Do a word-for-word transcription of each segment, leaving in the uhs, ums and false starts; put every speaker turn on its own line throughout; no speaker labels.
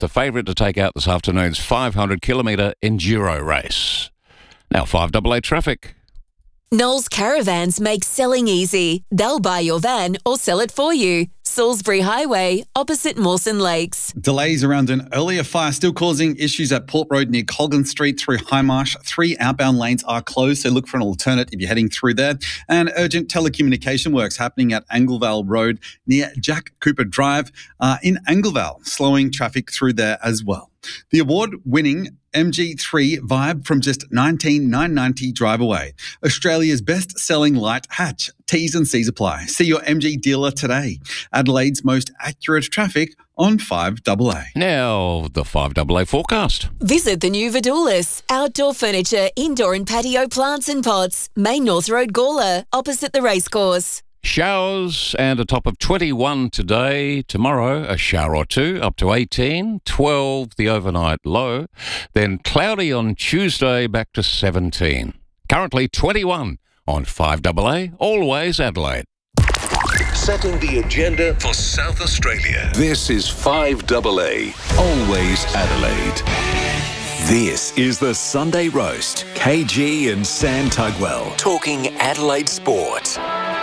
the favourite to take out this afternoon's five hundred kilometre enduro race. Now, five double A traffic.
Knowles Caravans make selling easy. They'll buy your van or sell it for you. Salisbury Highway, opposite Mawson Lakes.
Delays around an earlier fire still causing issues at Port Road near Colgan Street through Highmarsh. Three outbound lanes are closed, so look for an alternate if you're heading through there. And urgent telecommunication works happening at Anglevale Road near Jack Cooper Drive uh, in Anglevale, slowing traffic through there as well. The award-winning M G three Vibe from just nineteen thousand nine hundred ninety dollars drive away. Australia's best-selling light hatch. T's and C's apply. See your M G dealer today. Adelaide's most accurate traffic on five double A.
Now, the five double A forecast.
Visit the new Vidulis. Outdoor furniture, indoor and patio plants and pots. Main North Road, Gawler, opposite the racecourse.
Showers and a top of twenty-one today. Tomorrow, a shower or two, up to eighteen. twelve, the overnight low. Then cloudy on Tuesday, back to seventeen. Currently twenty-one on five double A, always Adelaide.
Setting the agenda for South Australia. This is five double A, always Adelaide. This is the Sunday Roast. K G and Sam Tugwell talking Adelaide sport.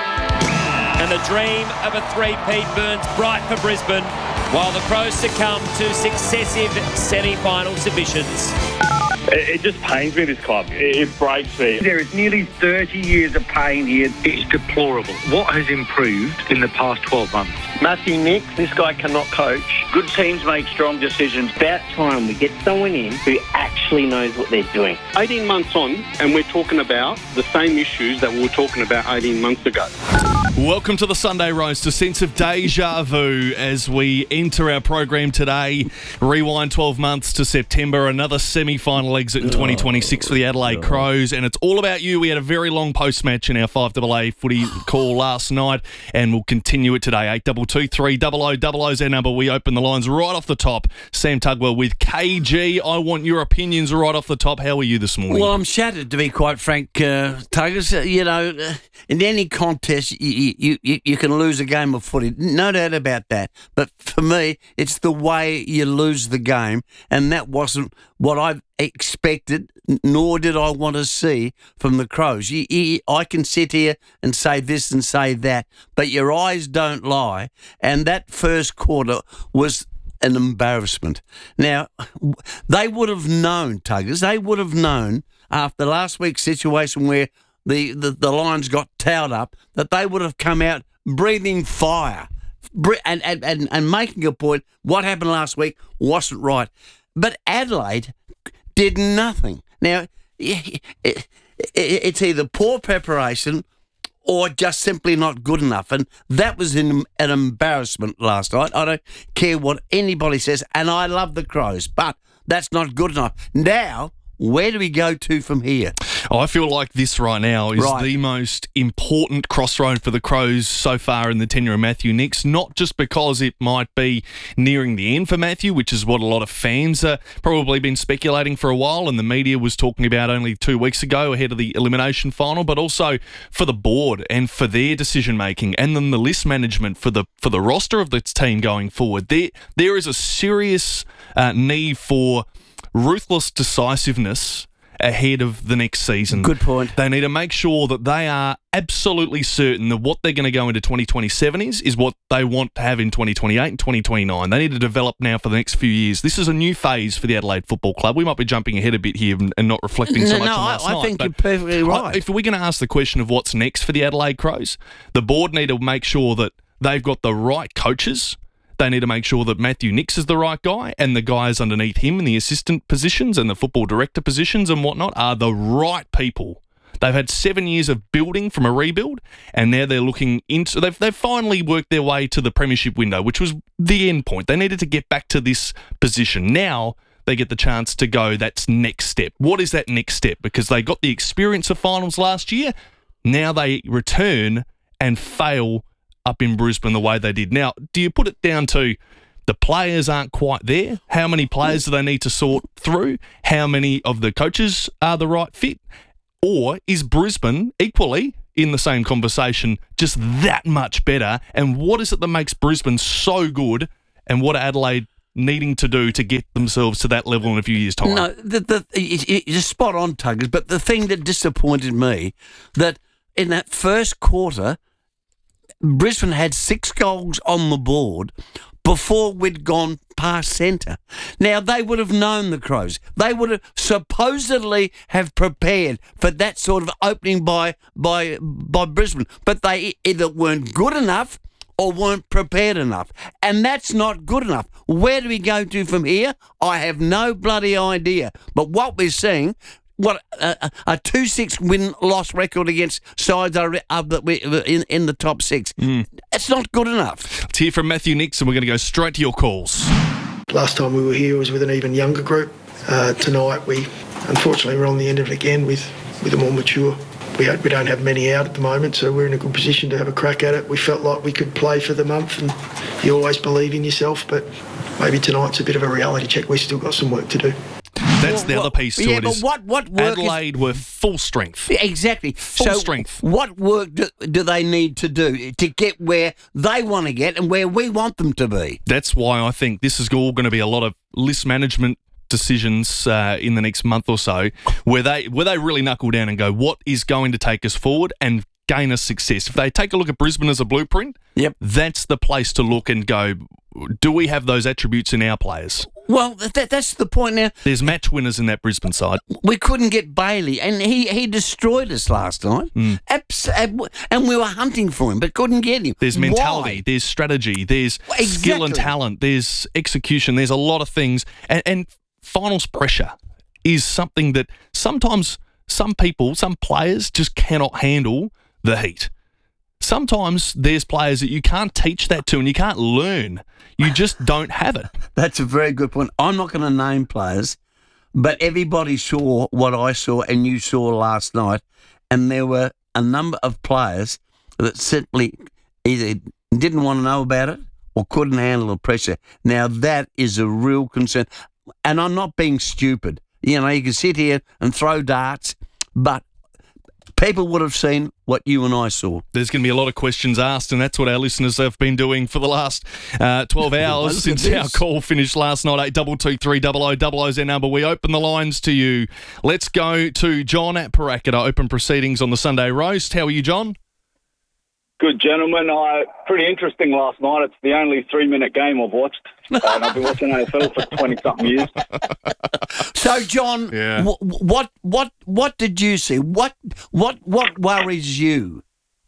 And the dream of a three-peat burns bright for Brisbane, while the Crows succumb to successive semi-final submissions.
It just pains me, this club. It breaks me.
There is nearly thirty years of pain here. It's deplorable. What has improved in the past twelve months?
Matthew Nicks, this guy cannot coach.
Good teams make strong decisions.
About time we get someone in who actually knows what they're doing.
eighteen months on, and we're talking about the same issues that we were talking about eighteen months ago.
Welcome to the Sunday Roast, a sense of deja vu as we enter our program today. Rewind twelve months to September, another semi-final exit in twenty twenty-six for the Adelaide Crows, and it's all about you. We had a very long post-match in our five double A footy call last night, and we'll continue it today. eight two two three double oh double oh is our number. We open the lines right off the top. Sam Tugwell with K G. I want your opinions right off the top. How are you this morning?
Well, I'm shattered, to be quite frank, uh, Tuggers. Uh, you know, uh, in any contest, you, you, you, you can lose a game of footy. No doubt about that. But for me, it's the way you lose the game, and that wasn't what I expected, nor did I want to see from the Crows. You, you, I can sit here and say this and say that, but your eyes don't lie, and that first quarter was an embarrassment. Now, they would have known, Tuggers, they would have known after last week's situation where the, the, the Lions got towed up, that they would have come out breathing fire and, and, and, and making a point. What happened last week wasn't right. But Adelaide did nothing. Now, it's either poor preparation or just simply not good enough. And that was an, an embarrassment last night. I don't care what anybody says, and I love the Crows, but that's not good enough. Now, where do we go to from here?
Oh, I feel like this right now is
right.
the most important crossroad for the Crows so far in the tenure of Matthew Nicks, not just because it might be nearing the end for Matthew, which is what a lot of fans have probably been speculating for a while and the media was talking about only two weeks ago ahead of the elimination final, but also for the board and for their decision-making and then the list management for the for the roster of the team going forward. There, there is a serious uh, need for ruthless decisiveness ahead of the next season.
Good point.
They need to make sure that they are absolutely certain that what they're going to go into twenty twenty-seven is, is what they want to have in twenty twenty-eight and twenty twenty-nine. They need to develop now for the next few years. This is a new phase for the Adelaide Football Club. We might be jumping ahead a bit here and, and not reflecting so
no,
much
no,
on last
I,
night.
I think you're perfectly right.
If we're going to ask the question of what's next for the Adelaide Crows, the board need to make sure that they've got the right coaches. They need to make sure that Matthew Nicks is the right guy and the guys underneath him in the assistant positions and the football director positions and whatnot are the right people. They've had seven years of building from a rebuild, and now they're looking into... They've, they've finally worked their way to the premiership window, which was the end point. They needed to get back to this position. Now they get the chance to go, that's next step. What is that next step? Because they got the experience of finals last year. Now they return and fail up in Brisbane the way they did. Now, do you put it down to the players aren't quite there? How many players do they need to sort through? How many of the coaches are the right fit? Or is Brisbane equally in the same conversation just that much better? And what is it that makes Brisbane so good? And what are Adelaide needing to do to get themselves to that level in a few years' time?
No, the, the, it, it's spot on, Tuggers, but the thing that disappointed me, that in that first quarter, Brisbane had six goals on the board before we'd gone past centre. Now, they would have known the Crows. They would have supposedly have prepared for that sort of opening by by by Brisbane, but they either weren't good enough or weren't prepared enough. And that's not good enough. Where do we go to from here? I have no bloody idea. But what we're seeing, what a, a two six win-loss record against sides are, are in, in the top six. Mm. It's not good enough.
Let's hear from Matthew Nicks, and we're going to go straight to your calls.
Last time we were here was with an even younger group. Uh, tonight we, unfortunately, we're on the end of it again with, with a more mature. We, had, we don't have many out at the moment, so we're in a good position to have a crack at it. We felt like we could play for the month, and you always believe in yourself, but maybe tonight's a bit of a reality check. We've still got some work to do.
That's the
well,
other piece to
yeah,
it.
But
is
what, what work
Adelaide
is,
were full strength.
Exactly.
Full
so
strength.
What work do, do they need to do to get where they want to get and where we want them to be?
That's why I think this is all going to be a lot of list management decisions uh, in the next month or so, where they where they really knuckle down and go, what is going to take us forward and gain us success? If they take a look at Brisbane as a blueprint,
yep,
that's the place to look and go, do we have those attributes in our players?
Well, that, that's the point now.
There's match winners in that Brisbane side.
We couldn't get Bailey, and he, he destroyed us last night.
Mm.
Abs- and we were hunting for him, but couldn't get him.
There's mentality,
Why?
There's strategy, there's
Exactly.
skill and talent, there's execution, there's a lot of things. And, and finals pressure is something that sometimes some people, some players just cannot handle the heat. Sometimes there's players that you can't teach that to and you can't learn. You just don't have it.
That's a very good point. I'm not going to name players, but everybody saw what I saw and you saw last night, and there were a number of players that simply either didn't want to know about it or couldn't handle the pressure. Now, that is a real concern. And I'm not being stupid. You know, you can sit here and throw darts, but people would have seen what you and I saw.
There's going to be a lot of questions asked, and that's what our listeners have been doing for the last uh, twelve hours since our call finished last night. eight two two three double oh double oh is our number. We open the lines to you. Let's go to John at Paracata. Open proceedings on the Sunday Roast. How are you, John?
Good, gentlemen. Uh, pretty interesting last night. It's the only three-minute game I've watched, and I've been watching A F L for twenty-something years.
So, John,
yeah.
w- what what what did you see? What what what worries you?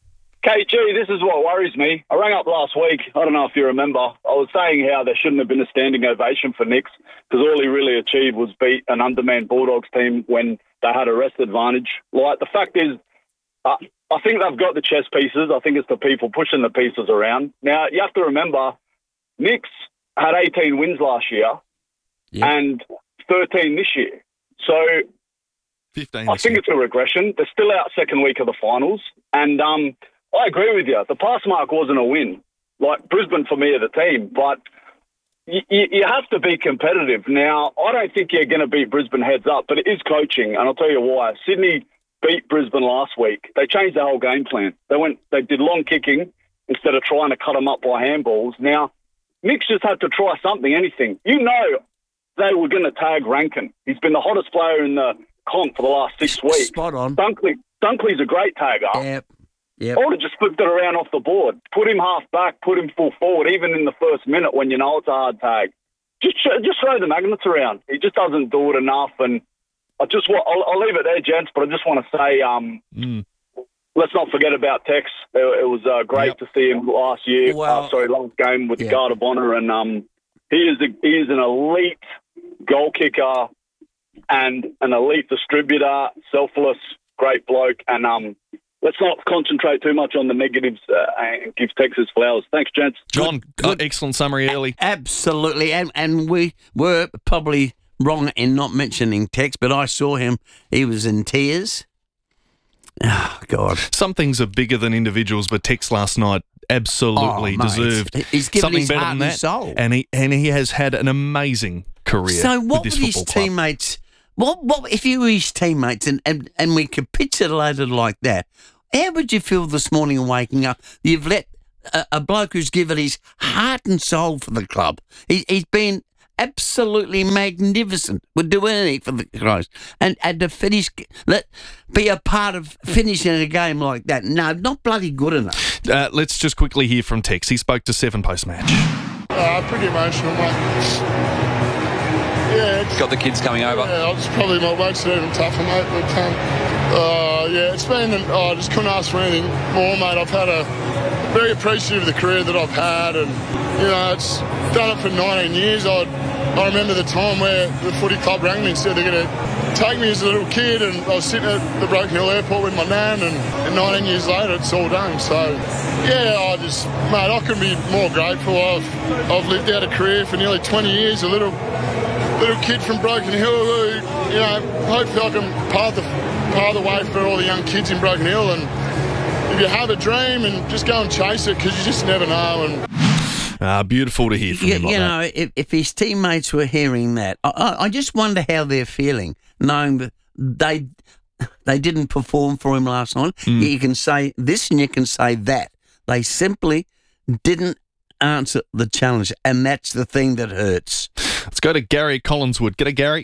K G, this is what worries me. I rang up last week. I don't know if you remember. I was saying how there shouldn't have been a standing ovation for Nicks because all he really achieved was beat an undermanned Bulldogs team when they had a rest advantage. Like, the fact is, uh, I think they've got the chess pieces. I think it's the people pushing the pieces around. Now, you have to remember, Nicks had eighteen wins last year
yep.
and thirteen this year. So
fifteen
I think
year.
it's a regression. They're still out second week of the finals. And um, I agree with you. The pass mark wasn't a win. Like, Brisbane, for me, are the team. But you, you have to be competitive. Now, I don't think you're going to beat Brisbane heads up, but it is coaching. And I'll tell you why. Sydney beat Brisbane last week. They changed the whole game plan. They went, they did long kicking instead of trying to cut them up by handballs. Now, Nicks just had to try something, anything. You know they were going to tag Rankin. He's been the hottest player in the comp for the last six weeks.
Spot on.
Dunkley, Dunkley's a great tagger.
Yep. Yep.
I would have just flipped it around off the board. Put him half back, put him full forward, even in the first minute when you know it's a hard tag. Just just throw the magnets around. He just doesn't do it enough. And I just want, I'll, I'll leave it there, gents, but I just want to say, um,
mm.
let's not forget about Tex. It, it was uh, great
yep.
to see him last year.
Well,
uh, sorry, last game with
yeah.
the Guard of Honour, and um, he is a, he is an elite goal kicker and an elite distributor, selfless, great bloke, and um. Let's not concentrate too much on the negatives uh, and give Texas flowers. Thanks, gents.
John,
Good.
Uh, excellent summary early.
Absolutely, and and we were probably wrong in not mentioning Tex, but I saw him. He was in tears. Oh, God.
Some things are bigger than individuals, but Tex last night absolutely
Oh, mate.
deserved
He's given
something
his
better
heart
than
and
that.
soul.
And he and he has had an amazing career.
So what
with
would
this
his
football club.
teammates? What what if you were his teammates and, and, and we capitulated like that? How would you feel this morning waking up? You've let a, a bloke who's given his heart and soul for the club. He, he's been absolutely magnificent. Would do anything for the Crows. And, and to finish, let be a part of finishing a game like that. No, not bloody good enough.
Uh, let's just quickly hear from Tex. He spoke to Seven post-match.
Uh, pretty emotional, mate. Yeah, it's,
got the kids coming over.
Yeah, it's probably my makes it even tougher, mate. But um, uh, yeah, it's been. Oh, I just couldn't ask for anything more, mate. I've had a very appreciative of the career that I've had, and you know, it's done it for nineteen years. I I remember the time where the footy club rang me and said they're going to take me as a little kid, and I was sitting at the Broken Hill Airport with my nan, and, and nineteen years later, it's all done. So yeah, I just, mate, I couldn't be more grateful. I've I've lived out a career for nearly twenty years, a little. little kid from Broken Hill who, you know, hopefully I can pave the, pave the way for all the young kids in Broken Hill. And if you have a dream, and just go and chase it, because you just never know. And
Ah, beautiful to hear from
you,
him like
you know,
that.
if, if his teammates were hearing that, I, I, I just wonder how they're feeling, knowing that they they didn't perform for him last night.
Mm.
You can say this and you can say that. They simply didn't answer the challenge, and that's the thing that hurts.
Let's go to Gary Collinswood. G'day, Gary.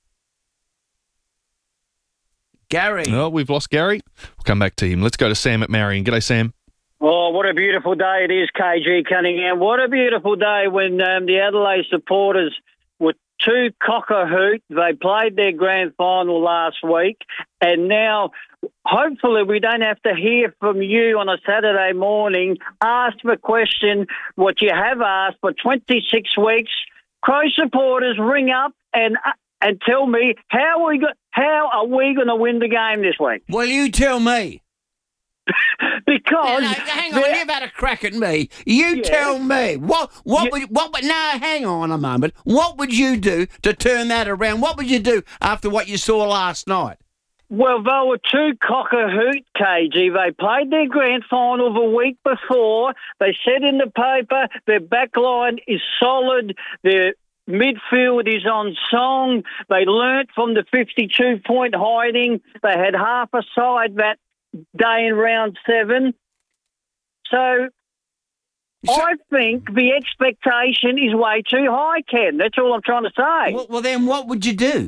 Gary.
No, we've lost Gary. We'll come back to him. Let's go to Sam at Marion. G'day, Sam.
Oh, what a beautiful day it is, K G Cunningham. What a beautiful day when um, the Adelaide supporters were too cock-a-hoot. They played their grand final last week, and now hopefully we don't have to hear from you on a Saturday morning, ask the question what you have asked for twenty-six weeks. Crow supporters, ring up and uh, and tell me how are we go- how are we going to win the game this week?
Well, you tell me.
Because
no, no, hang on, you've had a crack at me. You
Yeah.
tell me what what
You-
would what would no hang on a moment. What would you do to turn that around? What would you do after what you saw last night?
Well, they were too cock-a-hoot, K G. They played their grand final the week before. They said in the paper their back line is solid. Their midfield is on song. They learnt from the fifty-two point hiding. They had half a side that day in round seven. So, I think the expectation is way too high, Ken. That's all I'm trying to say.
Well, well then what would you do?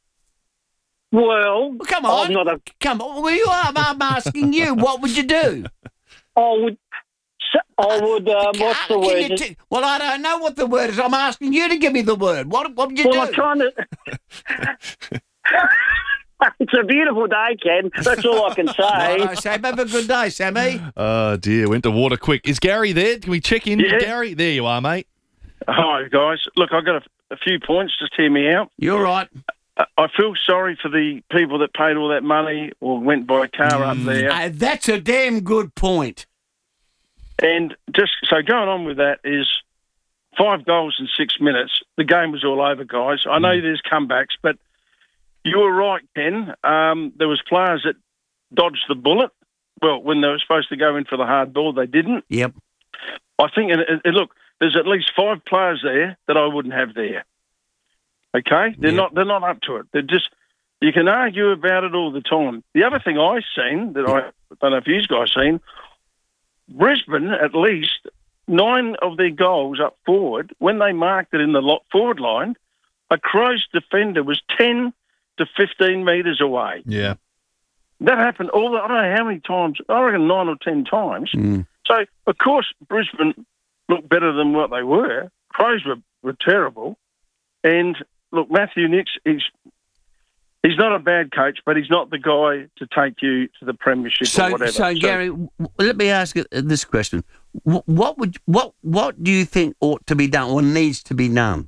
Well,
come on,
I'm not a,
come on. Well, you are. I'm asking you. What would you do?
I would. I would. Um, what's the
Can
word?
you t- well, I don't know what the word is. I'm asking you to give me the word. What? What would you
well,
do?
I'm trying to. It's a beautiful day, Ken. That's all I can say.
Righto, Sam. Have a good day, Sammy.
Oh, dear. Went to water quick. Is Gary there? Can we check in
Yeah.
with Gary? There you are, mate.
Hi, guys. Look, I've got a, a few points. Just hear me out.
You're right.
I, I feel sorry for the people that paid all that money or went by car up there.
Uh, that's a damn good point.
And just so going on with that is five goals in six minutes. The game was all over, guys. I know there's comebacks, but you were right, Ken. Um, there was players that dodged the bullet. Well, when they were supposed to go in for the hard ball, they didn't.
Yep.
I think, and, and look, there's at least five players there that I wouldn't have there. Okay, they're
Yep.
not. They're not up to it. They're just. You can argue about it all the time. The other thing I've seen that I don't know if you guys seen, Brisbane at least nine of their goals up forward when they marked it in the lot forward line, a Crows defender was ten to fifteen metres away.
Yeah.
That happened all the, I don't know how many times, I reckon nine or ten times.
Mm.
So, of course, Brisbane looked better than what they were. Crows were, were terrible. And, look, Matthew Nicks, he's, he's not a bad coach, but he's not the guy to take you to the premiership
So,
or whatever.
so Gary, w- let me ask you this question: Wh- What would what what do you think ought to be done or needs to be done?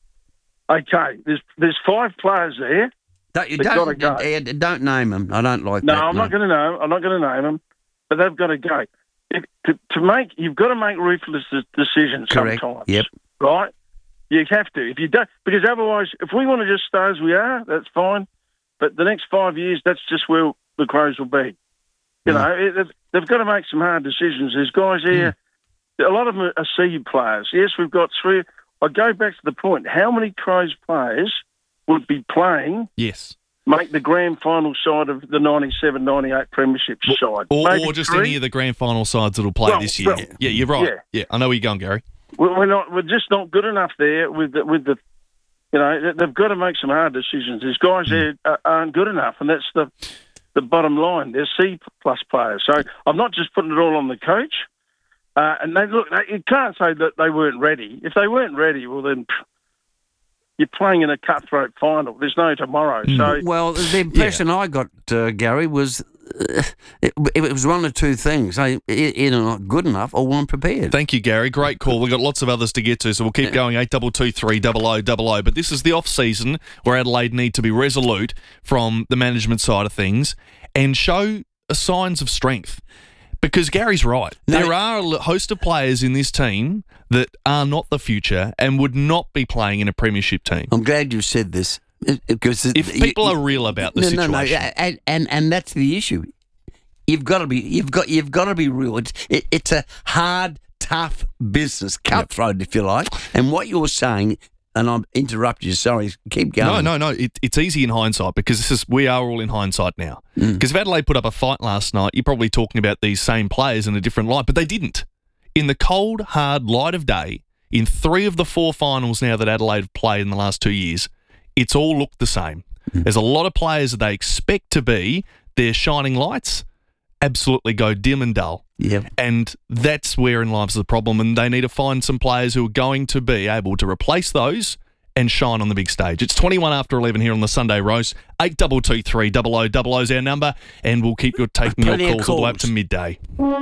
Okay, there's there's five players there.
Don't you
They've
don't
gotta go.
uh, don't name them. I don't like
No,
that.
I'm not going to know. I'm not going to name them, but they've got to go. If, to, to make, you've got to make ruthless de- decisions
Correct.
sometimes.
Yep.
Right? You have to. If you don't, because otherwise, if we want to just stay as we are, that's fine. But the next five years, that's just where the Crows will be. You know, it, it, they've got to make some hard decisions. There's guys here. A lot of them are seed players. Yes, we've got three. I go back to the point. How many Crows players would be playing?
Yes.
Make the grand final side of the ninety-seven ninety-eight premiership side.
Or,
Maybe
or just
three.
any of the grand final sides that'll play
Well,
this year.
well,
yeah, you're right.
yeah.
Yeah. I know where you're going, Gary.
We're we're not. We're just not good enough there with the, with the You know, they've got to make some hard decisions. These guys there aren't good enough, and that's the the bottom line. They're C plus players. So I'm not just putting it all on the coach. Uh, and they look, they, you can't say that they weren't ready. If they weren't ready, well then pff, you're playing in a cutthroat final. There's no tomorrow. So
well, the impression yeah. I got, uh, Gary, was uh, it, it was one of two things: they either not good enough or weren't prepared.
Thank you, Gary. Great call. We've got lots of others to get to, so we'll keep going. Eight double two three double o double o. But this is the off season where Adelaide need to be resolute from the management side of things and show signs of strength. Because Gary's right. No, there are a host of players in this team that are not the future and would not be playing in a premiership team.
I'm glad you said this. Because
if people you, are real about the
no,
situation.
No, no, and, and and that's the issue. You've got to be you've got you've got to be real. It's it, it's a hard, tough business, cutthroat, yep. if you like. And what you're saying, and I'm interrupting you. Sorry, keep going.
No, no, no. It, it's easy in hindsight because this is we are all in hindsight now. Because mm. if Adelaide put up a fight last night, you're probably talking about these same players in a different light, but they didn't. In the cold, hard light of day, in three of the four finals now that Adelaide have played in the last two years, it's all looked the same. Mm. There's a lot of players that they expect to be their shining lights, absolutely go dim and dull.
Yep.
And that's wherein lies the problem, and they need to find some players who are going to be able to replace those and shine on the big stage. It's twenty-one after eleven here on the Sunday Roast. eight double two three double o double o is our number, and we'll keep you taking your calls, calls all the way up to midday.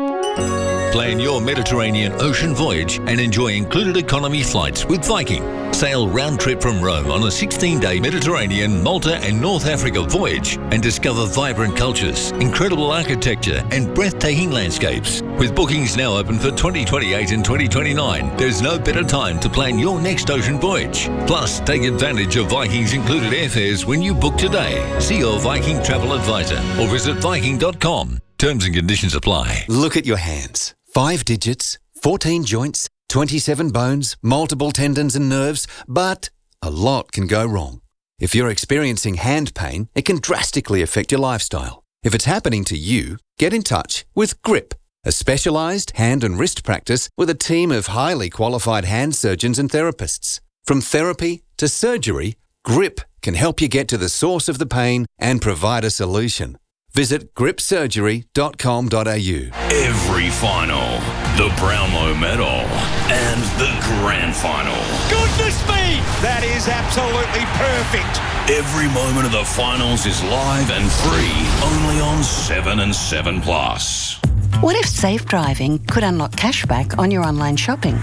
Plan your Mediterranean ocean voyage and enjoy included economy flights with Viking. Sail round trip from Rome on a sixteen-day Mediterranean, Malta and North Africa voyage and discover vibrant cultures, incredible architecture and breathtaking landscapes. With bookings now open for twenty twenty-eight and twenty twenty-nine, there's no better time to plan your next ocean voyage. Plus, take advantage of Viking's included airfares when you book today. See your Viking travel advisor or visit viking dot com. Terms and conditions apply.
Look at your hands. Five digits, fourteen joints, twenty-seven bones, multiple tendons and nerves, but a lot can go wrong. If you're experiencing hand pain, it can drastically affect your lifestyle. If it's happening to you, get in touch with Grip, a specialised hand and wrist practice with a team of highly qualified hand surgeons and therapists. From therapy to surgery, Grip can help you get to the source of the pain and provide a solution. Visit grip surgery dot com dot a u.
Every final, the Brownlow Medal, and the Grand Final.
Goodness me! That is absolutely perfect.
Every moment of the finals is live and free, only on seven and seven Plus.
What if safe driving could unlock cashback on your online shopping?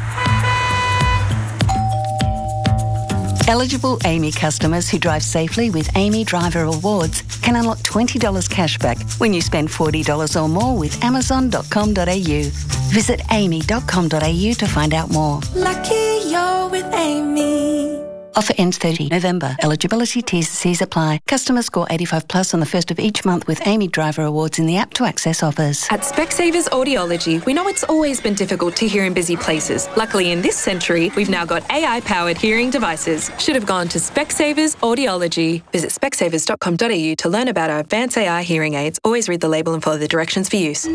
Eligible A M I customers who drive safely with A M I Driver Awards can unlock twenty dollars cashback when you spend forty dollars or more with amazon dot com dot a u. Visit a m i dot com dot a u to find out more.
Lucky you're with A M I.
Offer ends thirtieth November. Eligibility T's and C's apply. Customers score eighty-five plus on the first of each month with A M I Driver Awards in the app to access offers.
At Specsavers Audiology, we know it's always been difficult to hear in busy places. Luckily, in this century, we've now got A I-powered hearing devices. Should have gone to Specsavers Audiology. Visit specsavers dot com dot a u to learn about our advanced A I hearing aids. Always read the label and follow the directions for use.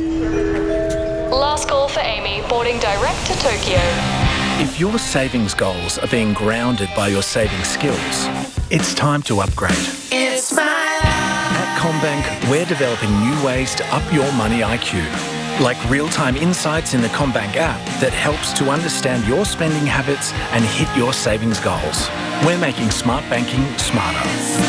Last call for Amy, boarding direct to Tokyo.
If your savings goals are being grounded by your saving skills, it's time to upgrade.
It's my life.
At CommBank, we're developing new ways to up your money I Q, like real-time insights in the CommBank app that helps to understand your spending habits and hit your savings goals. We're making smart banking smarter.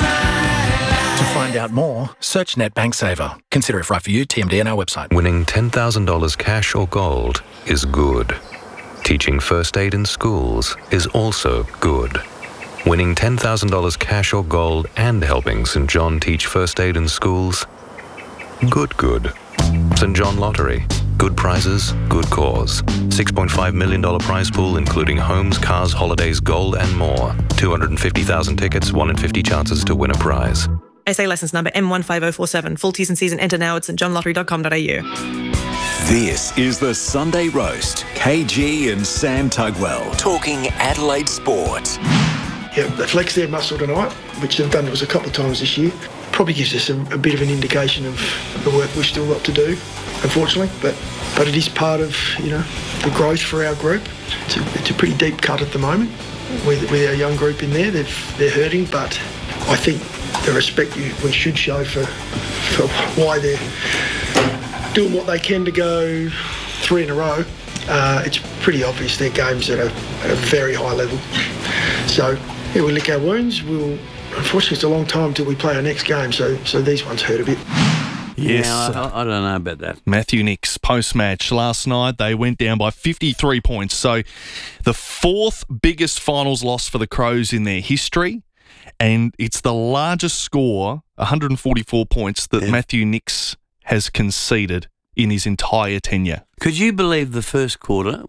To find out more, search NetBank Saver. Consider if right for you. T M D on our website.
Winning ten thousand dollars cash or gold is good. Teaching first aid in schools is also good. Winning ten thousand dollars cash or gold and helping Saint John teach first aid in schools? Good, good. Saint John Lottery. Good prizes, good cause. six point five million dollars prize pool including homes, cars, holidays, gold and more. two hundred fifty thousand tickets, one in fifty chances to win a prize.
S A licence number M one five oh four seven. Full T's and C's and enter now at st john lottery dot com dot a u.
This is the Sunday Roast. K G and Sam Tugwell talking Adelaide sport.
Yeah, they flexed their muscle tonight, which they've done to us a couple of times this year. Probably gives us a, a bit of an indication of the work we've still got to do, unfortunately. But but it is part of, you know, the growth for our group. It's a, it's a pretty deep cut at the moment. with, with our young group in there. They've, they're hurting, but I think the respect you, we should show for, for why they're doing what they can to go three in a row. Uh, it's pretty obvious they're games that are at a very high level. So, yeah, we lick our wounds. We'll, unfortunately, it's a long time till we play our next game, so so these ones hurt a bit.
Yes.
Yeah, I, I don't know about that.
Matthew Nicks, post-match last night, they went down by fifty-three points. So the fourth biggest finals loss for the Crows in their history, and it's the largest score, one hundred forty-four points, that
Yeah.
Matthew Nicks has conceded in his entire tenure.
Could you believe the first quarter,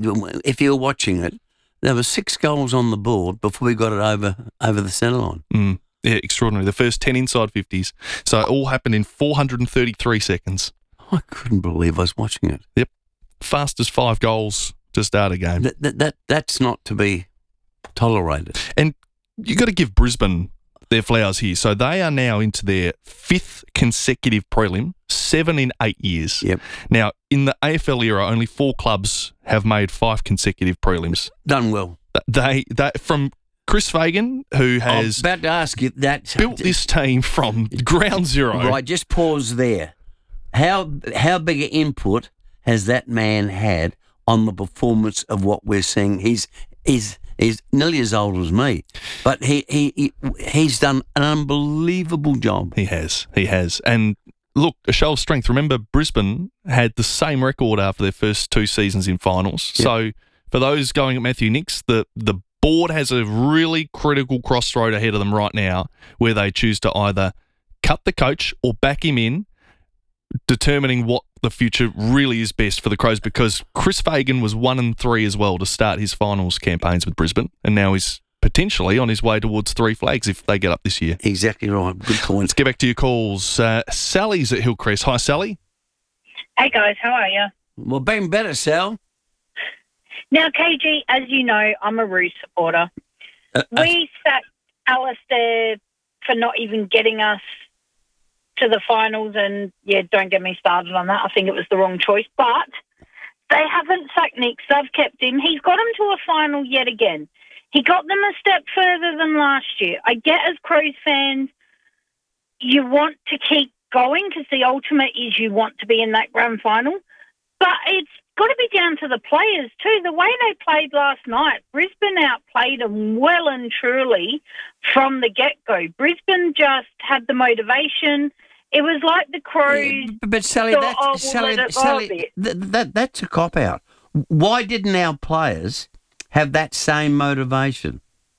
if you were watching it, there were six goals on the board before we got it over over the centre line.
Mm. Yeah, extraordinary. The first ten inside fifties. So it all happened in four hundred thirty-three seconds.
I couldn't believe I was watching it.
Yep. Fastest five goals to start a game.
That, that, that That's not to be tolerated.
And you got to give Brisbane their flowers here. So they are now into their fifth consecutive prelim, seven in eight years.
Yep.
Now, in the A F L era, only four clubs have made five consecutive prelims.
Done well.
They, they from Chris Fagan, who has
I was about to ask you that.
built this team from ground zero.
Right, just pause there. How how big an input has that man had on the performance of what we're seeing? He's he's he's nearly as old as me, but he he, he he's done an unbelievable job.
He has, he has, and look, a show of strength. Remember, Brisbane had the same record after their first two seasons in finals.
Yep.
So for those going at Matthew Nicks, the the board has a really critical crossroad ahead of them right now where they choose to either cut the coach or back him in, determining what the future really is best for the Crows, because Chris Fagan was one and three as well to start his finals campaigns with Brisbane, and now he's potentially on his way towards three flags if they get up this year.
Exactly right. Good point.
Let's get back to your calls. Uh, Sally's at Hillcrest. Hi, Sally.
Hey guys, how are you?
Well, been better, Sal.
Now, K G, as you know, I'm a Roos supporter.
Uh,
we sacked Alistair for not even getting us to the finals, and yeah, don't get me started on that. I think it was the wrong choice, but they haven't sacked Nicks. They've kept him. He's got them to a final yet again. He got them a step further than last year. I get, as Crows fans, you want to keep going because the ultimate is you want to be in that grand final, but it's got to be down to the players too. The way they played last night, Brisbane outplayed them well and truly from the get-go. Brisbane just had the motivation. It was like the Crows.
Yeah, but Sally,
thought,
that's,
oh, we'll
Sally,
let it go a
Sally
bit.
th- that, that's a cop-out. Why didn't our players have that same motivation?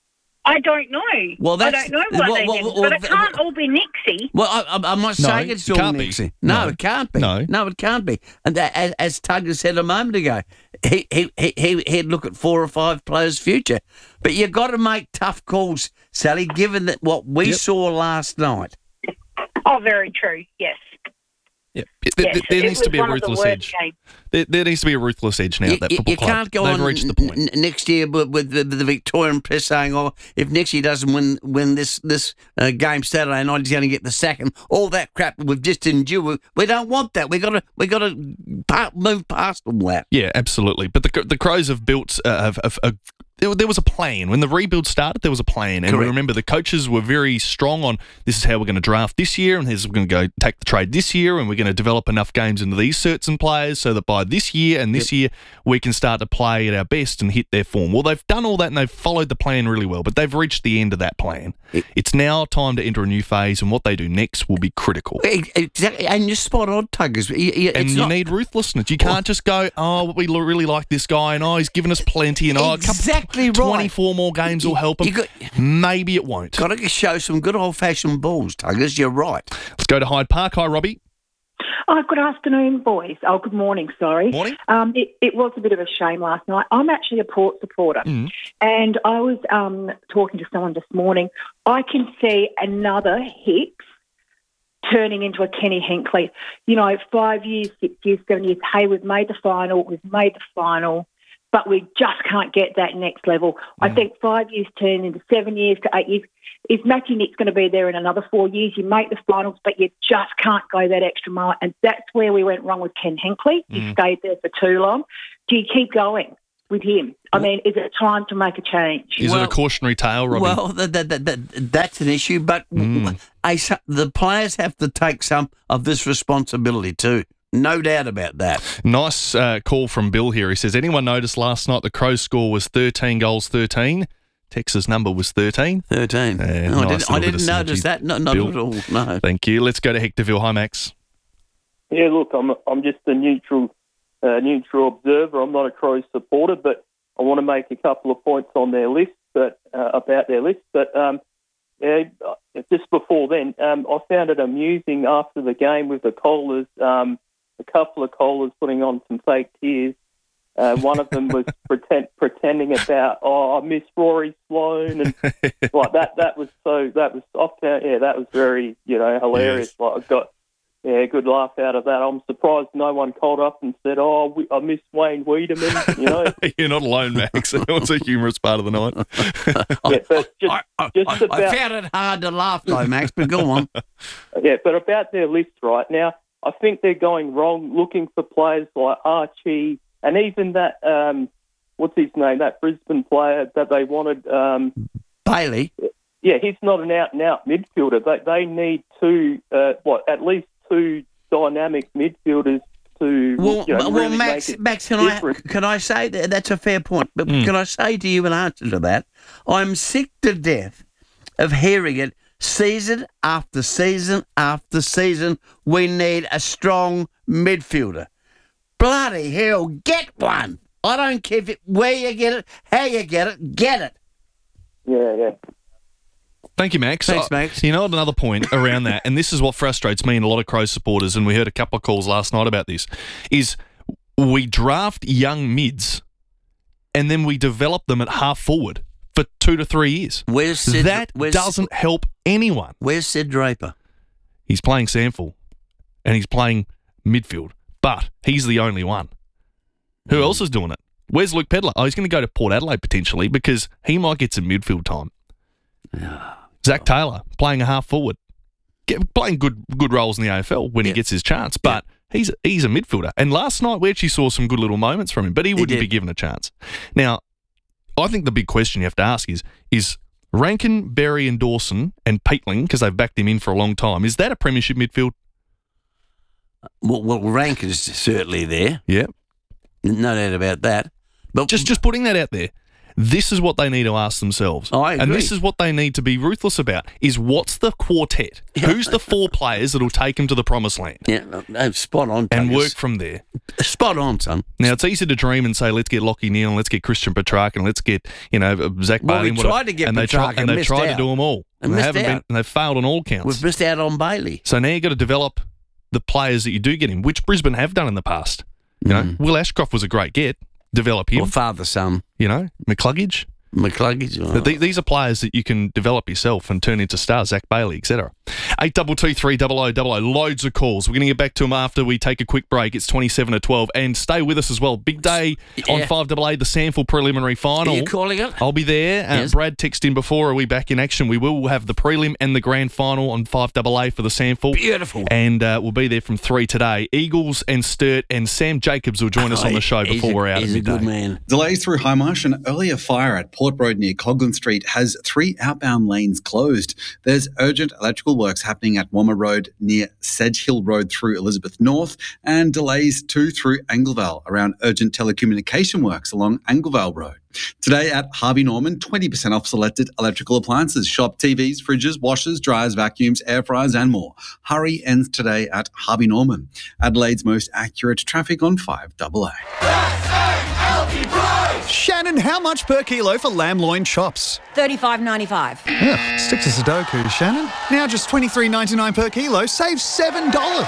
I don't know.
Well, that's-
I don't know why
well,
they
well,
didn't,
well,
but it can't all be Nixie.
Well, I, I'm- I'm not
No,
saying it's
it
all
can't be.
Nixie. No,
No.
it can't be.
No.
no, it can't be. And that, as, as Tugger said a moment ago, he, he, he, he- he'd look at four or five players' future. But you've got to make tough calls, Sally, given that what we
Yep.
saw last night.
Oh, very true, yes.
Yeah. There,
Yes,
there
it
needs to
was
be a
one of the
ruthless
worst
edge.
games.
There, there needs to be a ruthless edge now
You,
at that
you-
football
you
club.
can't go
They've
on
reached the point.
n- n- next year with, with the, the Victorian press saying, "Oh, if Nixie doesn't win win this this uh, game Saturday night, he's going to get the second." All that crap that we've just endured. We, we don't want that. We got to we got to pa- move past all that.
Yeah, absolutely. But the the Crows have built uh, have, have, uh, there, there was a plan. When the rebuild started, there was a plan. And
Correct.
remember, the coaches were very strong on this is how we're going to draft this year, and here's we're going to go take the trade this year, and we're going to develop enough games into these certain players so that by this year and this
Yep.
year, we can start to play at our best and hit their form. Well, they've done all that, and they've followed the plan really well, but they've reached the end of that plan.
It-
It's now time to enter a new phase, and what they do next will be critical.
E- Exactly, and you're spot on, Tuggers. You- you-
And
it's
you
not-
need ruthlessness. You can't just go, oh, we lo- really like this guy, and oh, he's given us plenty, and oh, a couple,
Exactly right.
twenty-four more games will help him.
You got-
Maybe it won't.
Got to show some good old-fashioned balls, Tuggers. You're right.
Let's go to Hyde Park. Hi, Robbie.
Oh, good afternoon, boys. Oh, good morning, sorry.
Morning.
Um, it, it was a bit of a shame last night. I'm actually a Port supporter,
Mm.
and I was um, talking to someone this morning. I can see another Hicks turning into a Kenny Hinkley. You know, five years, six years, seven years, hey, we've made the final, we've made the final, but we just can't get that next level. I think five years turn into seven years to eight years. Is Matthew Nicks going to be there in another four years? You make the finals, but you just can't go that extra mile. And that's where we went wrong with Ken Hinkley. He stayed there for too long. Do you keep going? with him? I mean, is it time to make a change?
Is well, it a cautionary tale, Robbie?
Well, that, that, that, that, that's an issue, but mm. a, the players have to take some of this responsibility too. No doubt about that.
Nice uh, call from Bill here. He says, anyone noticed last night the Crows score was thirteen goals thirteen? Texas number was thirteen.
thirteen.
Uh,
no,
nice
I didn't, I didn't notice that. No, not
Bill.
at all, no.
Thank you. Let's go to Hectorville. Hi, Max.
Yeah, look, I'm I'm just a neutral uh, neutral observer. I'm not a Crows supporter, but I want to make a couple of points on their list, but uh, about their list. But um, yeah, just before then, um, I found it amusing after the game with the Kohlers, um, a couple of Kohlers putting on some fake tears. Uh, one of them was pretend, pretending about, oh, I miss Rory Sloane, and like that. That was so. That was I found, yeah, that was very, you know, hilarious. Yes. Like I got. Yeah, good laugh out of that. I'm surprised no one called up and said, oh, we, I miss Wayne Wiedemann, you know.
You're not alone, Max. It was a humorous part of the night.
yeah, but just,
I, I,
just
I,
about,
I found it hard to laugh, though, Max, but go on.
Yeah, but about their list right now, I think they're going wrong looking for players like Archie and even that, um, what's his name, that Brisbane player that they wanted. Um,
Bailey?
Yeah, he's not an out-and-out midfielder. They, they need two, uh, what, at least two dynamic midfielders to
well,
you know,
well
really
Max,
make it
Max, can
different.
I can I say that that's a fair point? But
mm.
can I say to you in answer to that, I'm sick to death of hearing it season after season after season. We need a strong midfielder. Bloody hell, get one! I don't care if it, where you get it, how you get it, get it.
Yeah, yeah.
Thank you, Max.
Thanks, Max.
Uh, you know, another point around that, and this is what frustrates me and a lot of Crows supporters, and we heard a couple of calls last night about this, is we draft young mids and then we develop them at half forward for two to three years.
Where's Sid,
that
where's,
doesn't help anyone.
Where's Sid Draper?
He's playing Samful and he's playing midfield, but he's the only one. Who mm. else is doing it? Where's Luke Pedler? Oh, he's going to go to Port Adelaide potentially because he might get some midfield time.
Yeah.
Zach Taylor playing a half forward, Get, playing good good roles in the A F L when yeah. he gets his chance, but yeah. he's he's a midfielder. And last night we actually saw some good little moments from him, but he wouldn't he be given a chance. Now, I think the big question you have to ask is, is Rankin, Berry and Dawson and Peatling, because they've backed him in for a long time, is that a premiership midfield?
Well, well Rankin's certainly there.
Yeah.
No doubt about that. But
just just putting that out there. This is what they need to ask themselves.
Oh, I agree.
And this is what they need to be ruthless about, is what's the quartet? Yeah. Who's the four players that will take them to the promised land?
Yeah, no, spot on.
And
Tuggers.
work from there.
Spot on, son.
Now, it's easy to dream and say, let's get Lockie Neal and let's get Christian Petrarca and let's get, you know, Zach
well,
Bailey.
We
and
tried to get
and
Petrarca
they try, and they tried
out.
to do them all.
And,
and they
missed
haven't
out.
been, and they've failed on all counts.
We've missed out on Bailey.
So now you've got to develop the players that you do get in, which Brisbane have done in the past. You
Mm.
know, Will Ashcroft was a great get. Develop him.
Or father, son.
You know, McCluggage.
McCluggage. Oh.
But th- these are players that you can develop yourself and turn into stars, Zach Bailey, et cetera. eight two two three double oh double oh. Loads of calls. We're going to get back to them after we take a quick break. It's twenty-seven to twelve. And stay with us as well. Big day yeah. on five double A, the Samful preliminary final.
Are you calling it?
I'll be there. Uh,
Yes.
Brad texted in before. Are we back in action? We will have the prelim and the grand final on five double A for the Samful.
Beautiful.
And uh, we'll be there from three today. Eagles and Sturt and Sam Jacobs will join
oh,
us on the show before
a,
we're out
he's
of midday.
a good man.
Delays through High Marsh. An earlier fire at Port Road near Coghlan Street has three outbound lanes closed. There's urgent electrical works happening at Wommer Road near Sedge Hill Road through Elizabeth North, and delays too through Anglevale around urgent telecommunication works along Anglevale Road. Today at Harvey Norman, twenty percent off selected electrical appliances. Shop T Vs, fridges, washers, dryers, vacuums, air fryers and more. Hurry ends today at Harvey Norman. Adelaide's most accurate traffic on five double A.
Shannon, how much per kilo for lamb loin chops?
thirty-five ninety-five.
Ugh, stick to Sudoku, Shannon. Now just twenty-three ninety-nine per kilo, save seven dollars.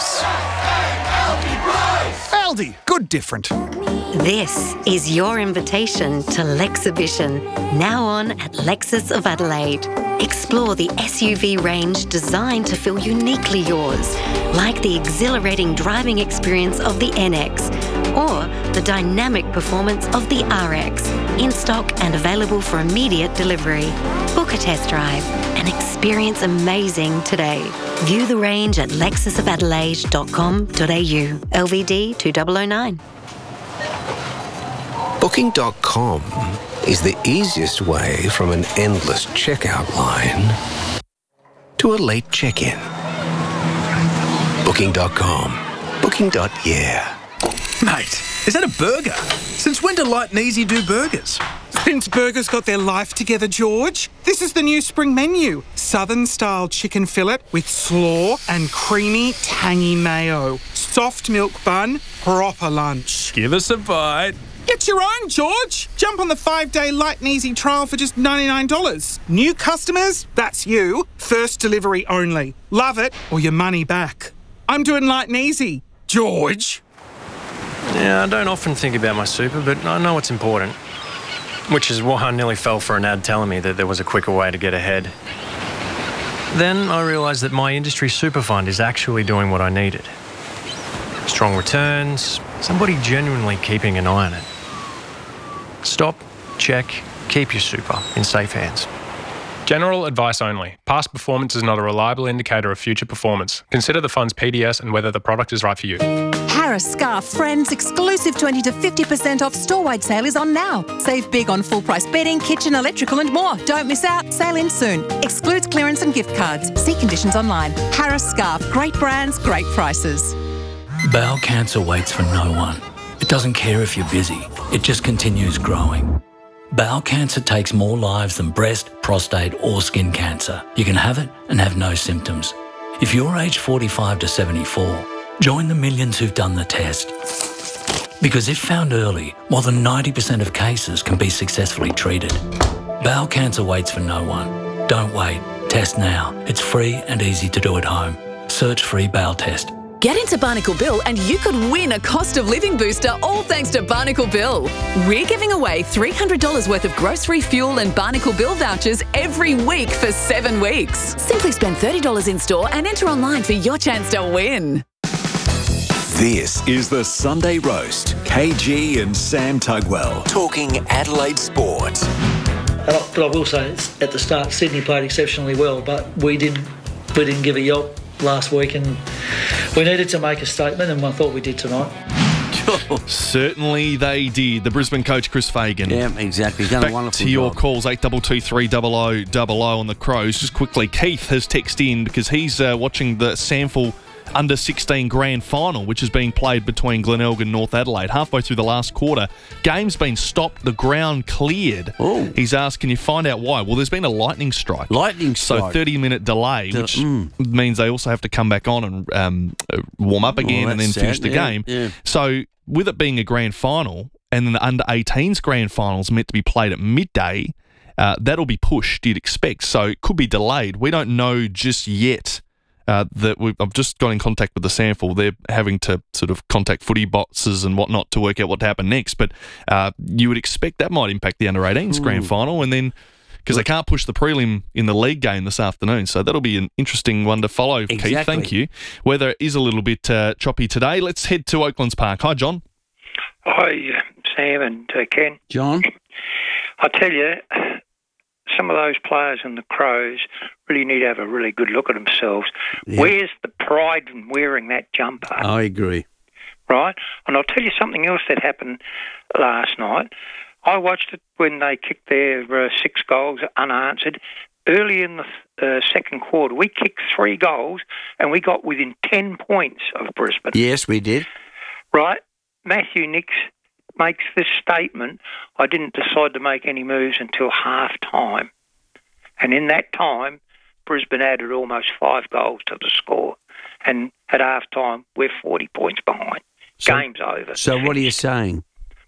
Aldi, good different.
This is your invitation to Lexhibition, now on at Lexus of Adelaide. Explore the S U V range designed to feel uniquely yours, like the exhilarating driving experience of the N X or the dynamic performance of the R X, in stock and available for immediate delivery. Book a test drive and experience amazing today. View the range at lexus of adelaide dot com dot a u. L V D two thousand nine.
Booking dot com is the easiest way from an endless checkout line to a late check-in. Booking dot com. Booking. Yeah.
Mate, is that a burger? Since when do Light and Easy do burgers?
Since burgers got their life together, George. This is the new spring menu. Southern-style chicken fillet with slaw and creamy, tangy mayo. Soft milk bun, proper lunch.
Give us a bite.
Get your own, George. Jump on the five-day Light and Easy trial for just ninety-nine dollars. New customers? That's you. First delivery only. Love it or your money back. I'm doing Light and Easy. George.
Yeah, I don't often think about my super, but I know it's important. Which is why I nearly fell for an ad telling me that there was a quicker way to get ahead. Then I realised that my industry super fund is actually doing what I needed. Strong returns, somebody genuinely keeping an eye on it. Stop, check, keep your super in safe hands.
General advice only. Past performance is not a reliable indicator of future performance. Consider the fund's P D S and whether the product is right for you.
Harris Scarf Friends exclusive twenty to fifty percent off store-wide sale is on now. Save big on full-price bedding, kitchen, electrical and more. Don't miss out. Sale ends soon. Excludes clearance and gift cards. See conditions online. Harris Scarf. Great brands, great prices.
Bowel cancer waits for no one. It doesn't care if you're busy. It just continues growing. Bowel cancer takes more lives than breast, prostate or skin cancer. You can have it and have no symptoms. If you're aged forty-five to seventy-four, join the millions who've done the test. Because if found early, more than ninety percent of cases can be successfully treated. Bowel cancer waits for no one. Don't wait. Test now. It's free and easy to do at home. Search free bowel test.
Get into Barnacle Bill and you could win a cost of living booster, all thanks to Barnacle Bill. We're giving away three hundred dollars worth of grocery fuel and Barnacle Bill vouchers every week for seven weeks. Simply spend thirty dollars in store and enter online for your chance to win.
This is the Sunday Roast. K G and Sam Tugwell talking Adelaide sport.
But I will say, at the start, Sydney played exceptionally well, but we didn't we didn't give a yelp last week, and we needed to make a statement, and I thought we did tonight.
Certainly they did. The Brisbane coach, Chris Fagan.
Yeah, exactly. He's done
Back
a wonderful
to your
job.
calls, eight two two three double oh double oh on the Crows. Just quickly, Keith has texted in because he's uh, watching the Samful under sixteen grand final, which is being played between Glenelg and North Adelaide. Halfway through the last quarter, game's been stopped, the ground cleared.
Ooh.
He's asked, can you find out why? Well, there's been a lightning strike.
Lightning
So
strike.
thirty-minute delay,
De-
which
mm.
means they also have to come back on and um, uh, warm up again
Oh,
and then
that's
finish
sad.
the
Yeah,
game.
yeah.
So with it being a grand final and then the under eighteens grand finals meant to be played at midday, uh, that'll be pushed, you'd expect. So it could be delayed. We don't know just yet. Uh, that we've, I've just got in contact with the Samful. They're having to sort of contact footy bosses and whatnot to work out what to happen next. But uh, you would expect that might impact the under eighteens grand final, and then because they can't push the prelim in the league game this afternoon, so that'll be an interesting one to follow.
Exactly.
Keith, thank you. Weather is a little bit uh, choppy today. Let's head to Oaklands Park. Hi, John.
Hi, Sam and uh, Ken.
John?
I tell you, some of those players in the Crows really need to have a really good look at themselves.
Yeah.
Where's the pride in wearing that jumper?
I agree.
Right? And I'll tell you something else that happened last night. I watched it when they kicked their uh, six goals unanswered. Early in the uh, second quarter, we kicked three goals and we got within ten points of Brisbane.
Yes, we did.
Right? Matthew Nicks makes this statement, I didn't decide to make any moves until half-time. And in that time, Brisbane added almost five goals to the score. And at half-time, we're forty points behind.
So,
Game's over.
So what are you saying?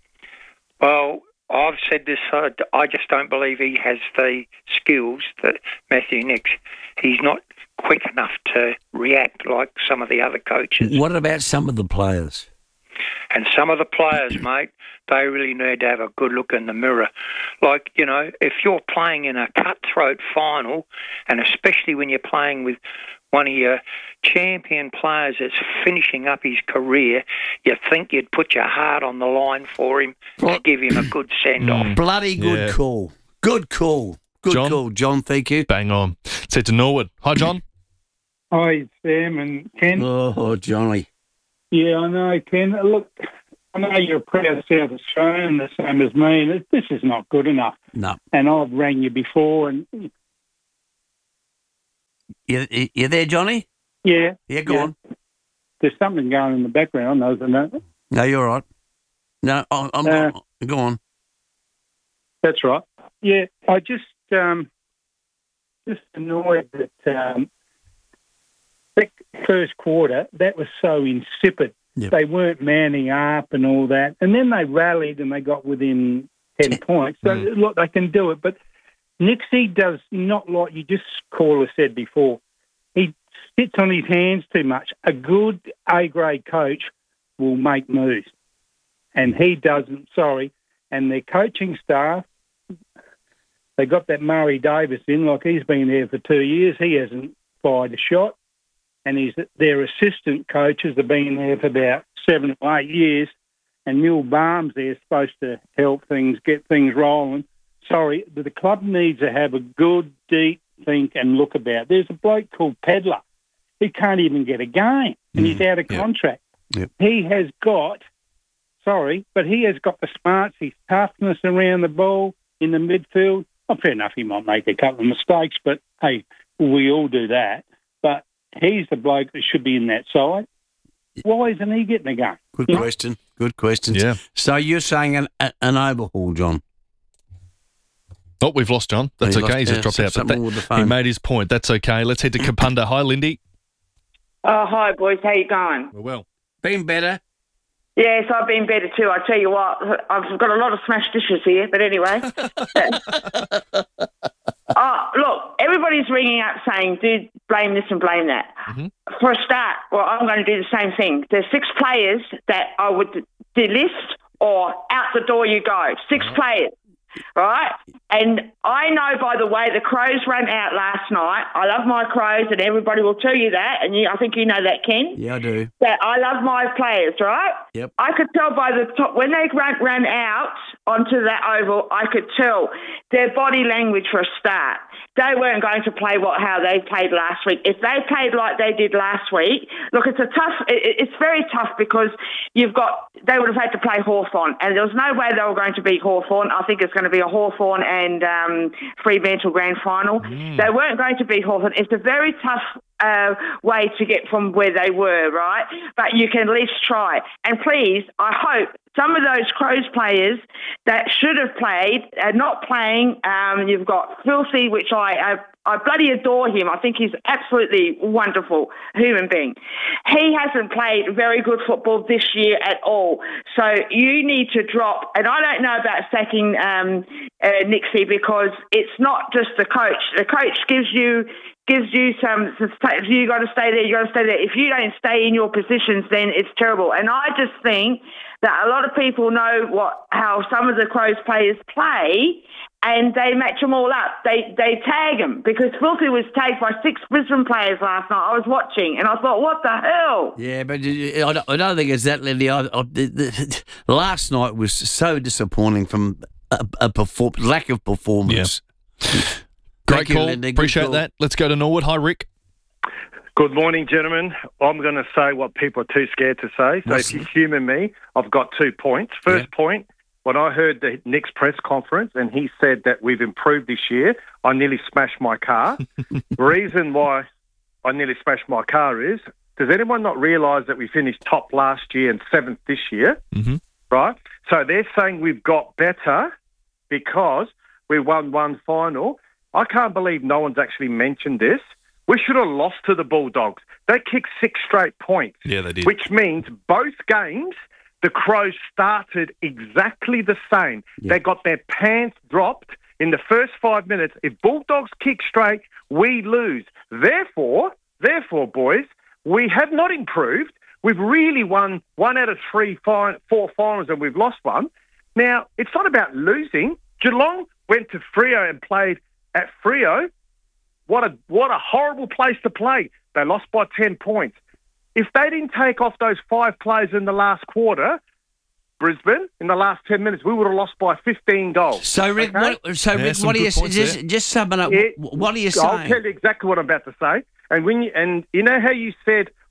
Well, I've said this, uh, I just don't believe he has the skills that Matthew Nicks. He's not quick enough to react like some of the other coaches.
What about some of the players?
And some of the players, mate, they really need to have a good look in the mirror. Like, you know, if you're playing in a cutthroat final, and especially when you're playing with one of your champion players that's finishing up his career, you think you'd put your heart on the line for him to give him a good send-off.
Bloody good
Yeah.
call. Good call. Good
John?
call, John. Thank you.
Bang on. Let's head to Norwood. Hi, John.
Hi, Sam and Ken.
Oh, Johnny.
Yeah, I know, Ken. Look,
I know you're a proud South Australian, the same as me, and this is not good enough.
No.
And I've rang you before, and
You, you, you there, Johnny?
yeah.
Yeah, go
yeah.
on.
There's something going in the background, isn't it?
No, you're all right. No, I- I'm
Uh,
go on.
That's right. Yeah, I just um, just annoyed that um, that first quarter, that was so insipid.
Yep.
They weren't manning up and all that. And then they rallied and they got within ten points. So,
Mm.
look, they can do it. But Nixie does not like, you just caller said before, he sits on his hands too much. A good A-grade coach will make moves. And he doesn't, sorry. And their coaching staff, they got that Murray Davis in, like he's been there for two years. He hasn't fired a shot. And he's, their assistant coaches have been there for about seven or eight years. And Mule Barnes there supposed to help things, get things rolling. Sorry, but the club needs to have a good, deep think and look about. There's a bloke called Pedler. He can't even get a game, and he's out of contract.
Yep.
He has got, sorry, but he has got the smarts, his toughness around the ball in the midfield. Oh, fair enough, he might make a couple of mistakes, but, hey, we all do that. But he's the bloke that should be in that side. Why isn't he getting a game?
Good
You know?
question. Good question.
Yeah.
So you're saying an, an overhaul, John?
Oh, we've lost John. That's
He
okay.
lost-
He's just
yeah,
dropped out. But
something
that-
with the
he
phone.
made his point. That's okay. Let's head to Kapunda. Hi, Lindy.
Oh, hi, boys. How you going?
We're well.
Been better.
Yes, I've been better too. I tell you what, I've got a lot of smashed dishes here, but anyway. Oh, look, everybody's ringing up saying, dude, blame this and blame that.
Mm-hmm.
For a start, well, I'm going to do the same thing. There's six players that I would delist or out the door you go. Six players. Right? And I know by the way the Crows ran out last night. I love my Crows, and everybody will tell you that, and you, I think you know that, Ken.
Yeah, I do.
That I love my players, right?
Yep.
I could tell by the top, when they ran, ran out onto that oval, I could tell their body language for a start. They weren't going to play what how they played last week. If they played like they did last week, look, it's a tough, it, it's very tough because you've got, they would have had to play Hawthorn, and there was no way they were going to beat Hawthorn. I think it's going to be a Hawthorn and um, Fremantle grand final.
Mm.
They weren't going to beat Hawthorn. It's a very tough uh, way to get from where they were, right? But you can at least try. And please, I hope some of those Crows players that should have played are not playing. Um, you've got Filthy, which I, I I bloody adore him. I think he's absolutely wonderful human being. He hasn't played very good football this year at all. So you need to drop. And I don't know about sacking um, uh, Nixie because it's not just the coach. The coach gives you gives you some, you got to stay there, you got to stay there. If you don't stay in your positions, then it's terrible. And I just think that a lot of people know what how some of the Crows players play, and they match them all up. They they tag them because Filthy was tagged by six Brisbane players last night. I was watching, and I thought, what the hell?
Yeah, but I don't, I don't think it's that, Lindy. I, I, the, the, last night was so disappointing from a, a perform, lack of performance.
Yeah. Great
Thank you,
call.
Lindy. Good
Appreciate
call.
that. Let's go to Norwood. Hi, Rick.
Good morning, gentlemen. I'm going to say what people are too scared to say. So
Listen.
if you humour me, I've got two points. First point, when I heard the Nick's press conference and he said that we've improved this year, I nearly smashed my car. The reason why I nearly smashed my car is, does anyone not realise that we finished top last year and seventh this year?
Mm-hmm.
Right? So they're saying we've got better because we won one final. I can't believe no one's actually mentioned this. We should have lost to the Bulldogs. They kicked six straight points.
Yeah, they did.
Which means both games, the Crows started exactly the same.
Yeah.
They got their pants dropped in the first five minutes. If Bulldogs kick straight, we lose. Therefore, therefore, boys, we have not improved. We've really won one out of three, fi- four finals, and we've lost one. Now, it's not about losing. Geelong went to Freo and played at Freo. What a what a horrible place to play. They lost by ten points. If they didn't take off those five players in the last quarter, Brisbane, in the last ten minutes, we would have lost by fifteen goals.
So, Rick,
Okay?
what, so
Yeah,
Rick,
some
what are you
good points
just
there.
just summing up?
It-
what are you
I'll
saying?
tell you exactly what I'm about to say. And when you, and you know how you said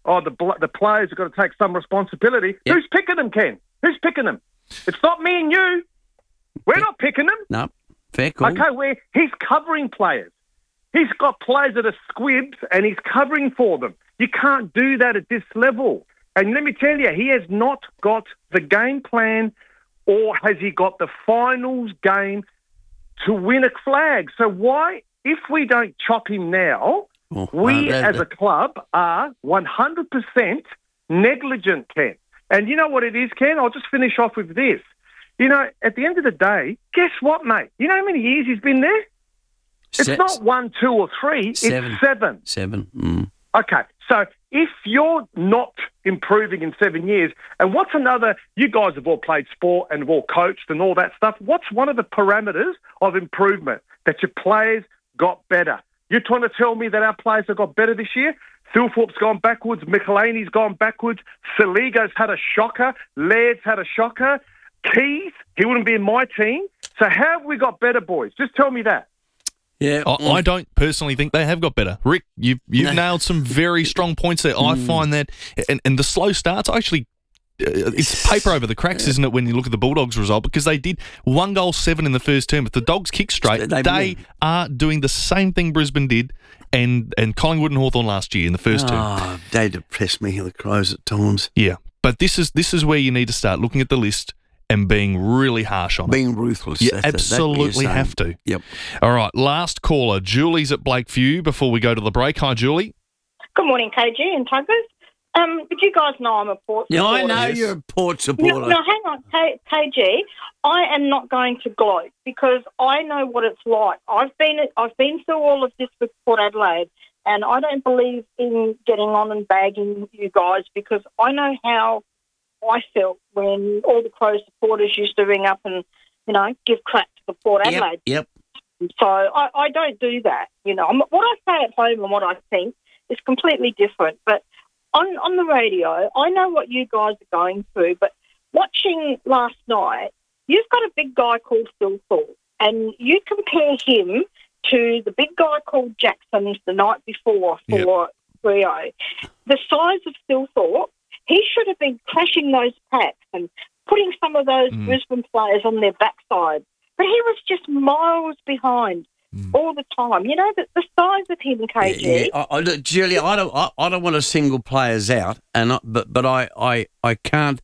oh, the bl- the players have got to take some responsibility.
Yep.
Who's picking them, Ken? Who's picking them? It's not me and you. We're not picking them.
No, fair call.
Okay, we're, he's covering players. He's got players that are squibs and he's covering for them. You can't do that at this level. And let me tell you, he has not got the game plan, or has he got the finals game to win a flag? So why, if we don't chop him now,
oh,
we
uh,
as a club are one hundred percent negligent, Ken. And you know what it is, Ken? I'll just finish off with this. You know, at the end of the day, guess what, mate? You know how many years he's been there? It's
Se-
not one, two, or three.
Seven.
It's seven.
Seven. Mm.
Okay, so if you're not improving in seven years, and what's another, you guys have all played sport and have all coached and all that stuff, what's one of the parameters of improvement? That your players got better. You're trying to tell me that our players have got better this year? Thilthorpe's gone backwards, Michelini's gone backwards, Saligo's had a shocker, Laird's had a shocker, Keys, he wouldn't be in my team. So how have we got better, boys? Just tell me that.
Yeah,
I, I don't personally think they have got better. Rick, you've, you've nailed some very strong points there. I find that, and, and the slow starts, actually, uh, it's paper over the cracks, isn't it, when you look at the Bulldogs result? Because they did one goal, seven in the first term. If the Dogs kick straight,
They-
they are doing the same thing Brisbane did and, and Collingwood and Hawthorn last year in the first term.
Oh, they depress me, the Crows, at times.
Yeah, but this is this is where you need to start looking at the list and being really harsh on it.
Being ruthless.
You
That's- that's what you're
absolutely
saying.
have to.
Yep.
All right, last caller. Julie's at Blakeview before we go to the break. Hi, Julie.
Good morning, K G and Tuggers. Um, but you guys know I'm a Port
Yeah, I
supporter.
know you're a Port
No,
supporter.
no, hang on, K- KG. I am not going to gloat because I know what it's like. I've been I've been through all of this with Port Adelaide, and I don't believe in getting on and bagging you guys because I know how I felt when all the Crow supporters used to ring up and, you know, give crap to the Port
Yep,
Adelaide.
yep.
So I, I don't do that. You know, I'm- what I say at home and what I think is completely different. But on on the radio, I know what you guys are going through. But watching last night, you've got a big guy called Phil Thorpe, and you compare him to the big guy called Jackson the night before for Rio. The size of Phil Thorpe, he should have been crashing those packs and putting some of those
Mm.
Brisbane players on their backside. But he was just miles behind all the time. You know, the, the size of him, K G.
Yeah, I, I, look, Julia, I don't, I, I don't want to single players out, and I, but but I, I, I can't,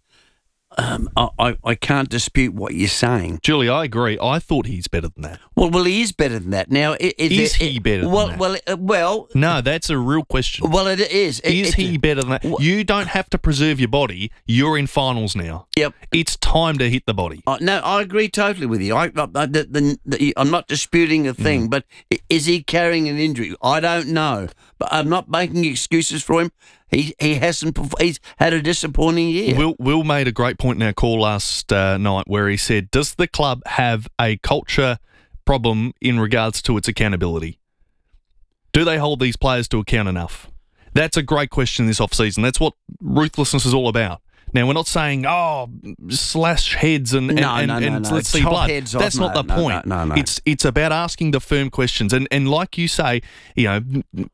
um, I, I- I can't dispute what you're saying.
Julie, I agree. I thought he's better than that.
Well, well, he is better than that. Now, i- is,
Is
there-
he better than
well,
that?
Well, uh, well,
No, that's a real question.
well, it is. It-
Is
it-
he better than that? You don't have to preserve your body. You're in finals now.
Yep.
It's time to hit the body.
Uh, no, I agree totally with you. I, I, I- the, the, the, I'm not disputing a thing, but i- is he carrying an injury? I don't know, but I'm not making excuses for him. He he hasn't. perf- He's had a disappointing year.
Will Will made a great point in our call last uh, night where he said, does the club have a culture problem in regards to its accountability? Do they hold these players to account enough? That's a great question this off-season. That's what ruthlessness is all about. Now, we're not saying, oh, slash heads and, and,
No,
and,
no, no,
and
no.
let's see
Chop
blood.
heads off.
That's not
No,
the
no, no,
point.
no, no.
It's it's about asking the firm questions. And and like you say, you know,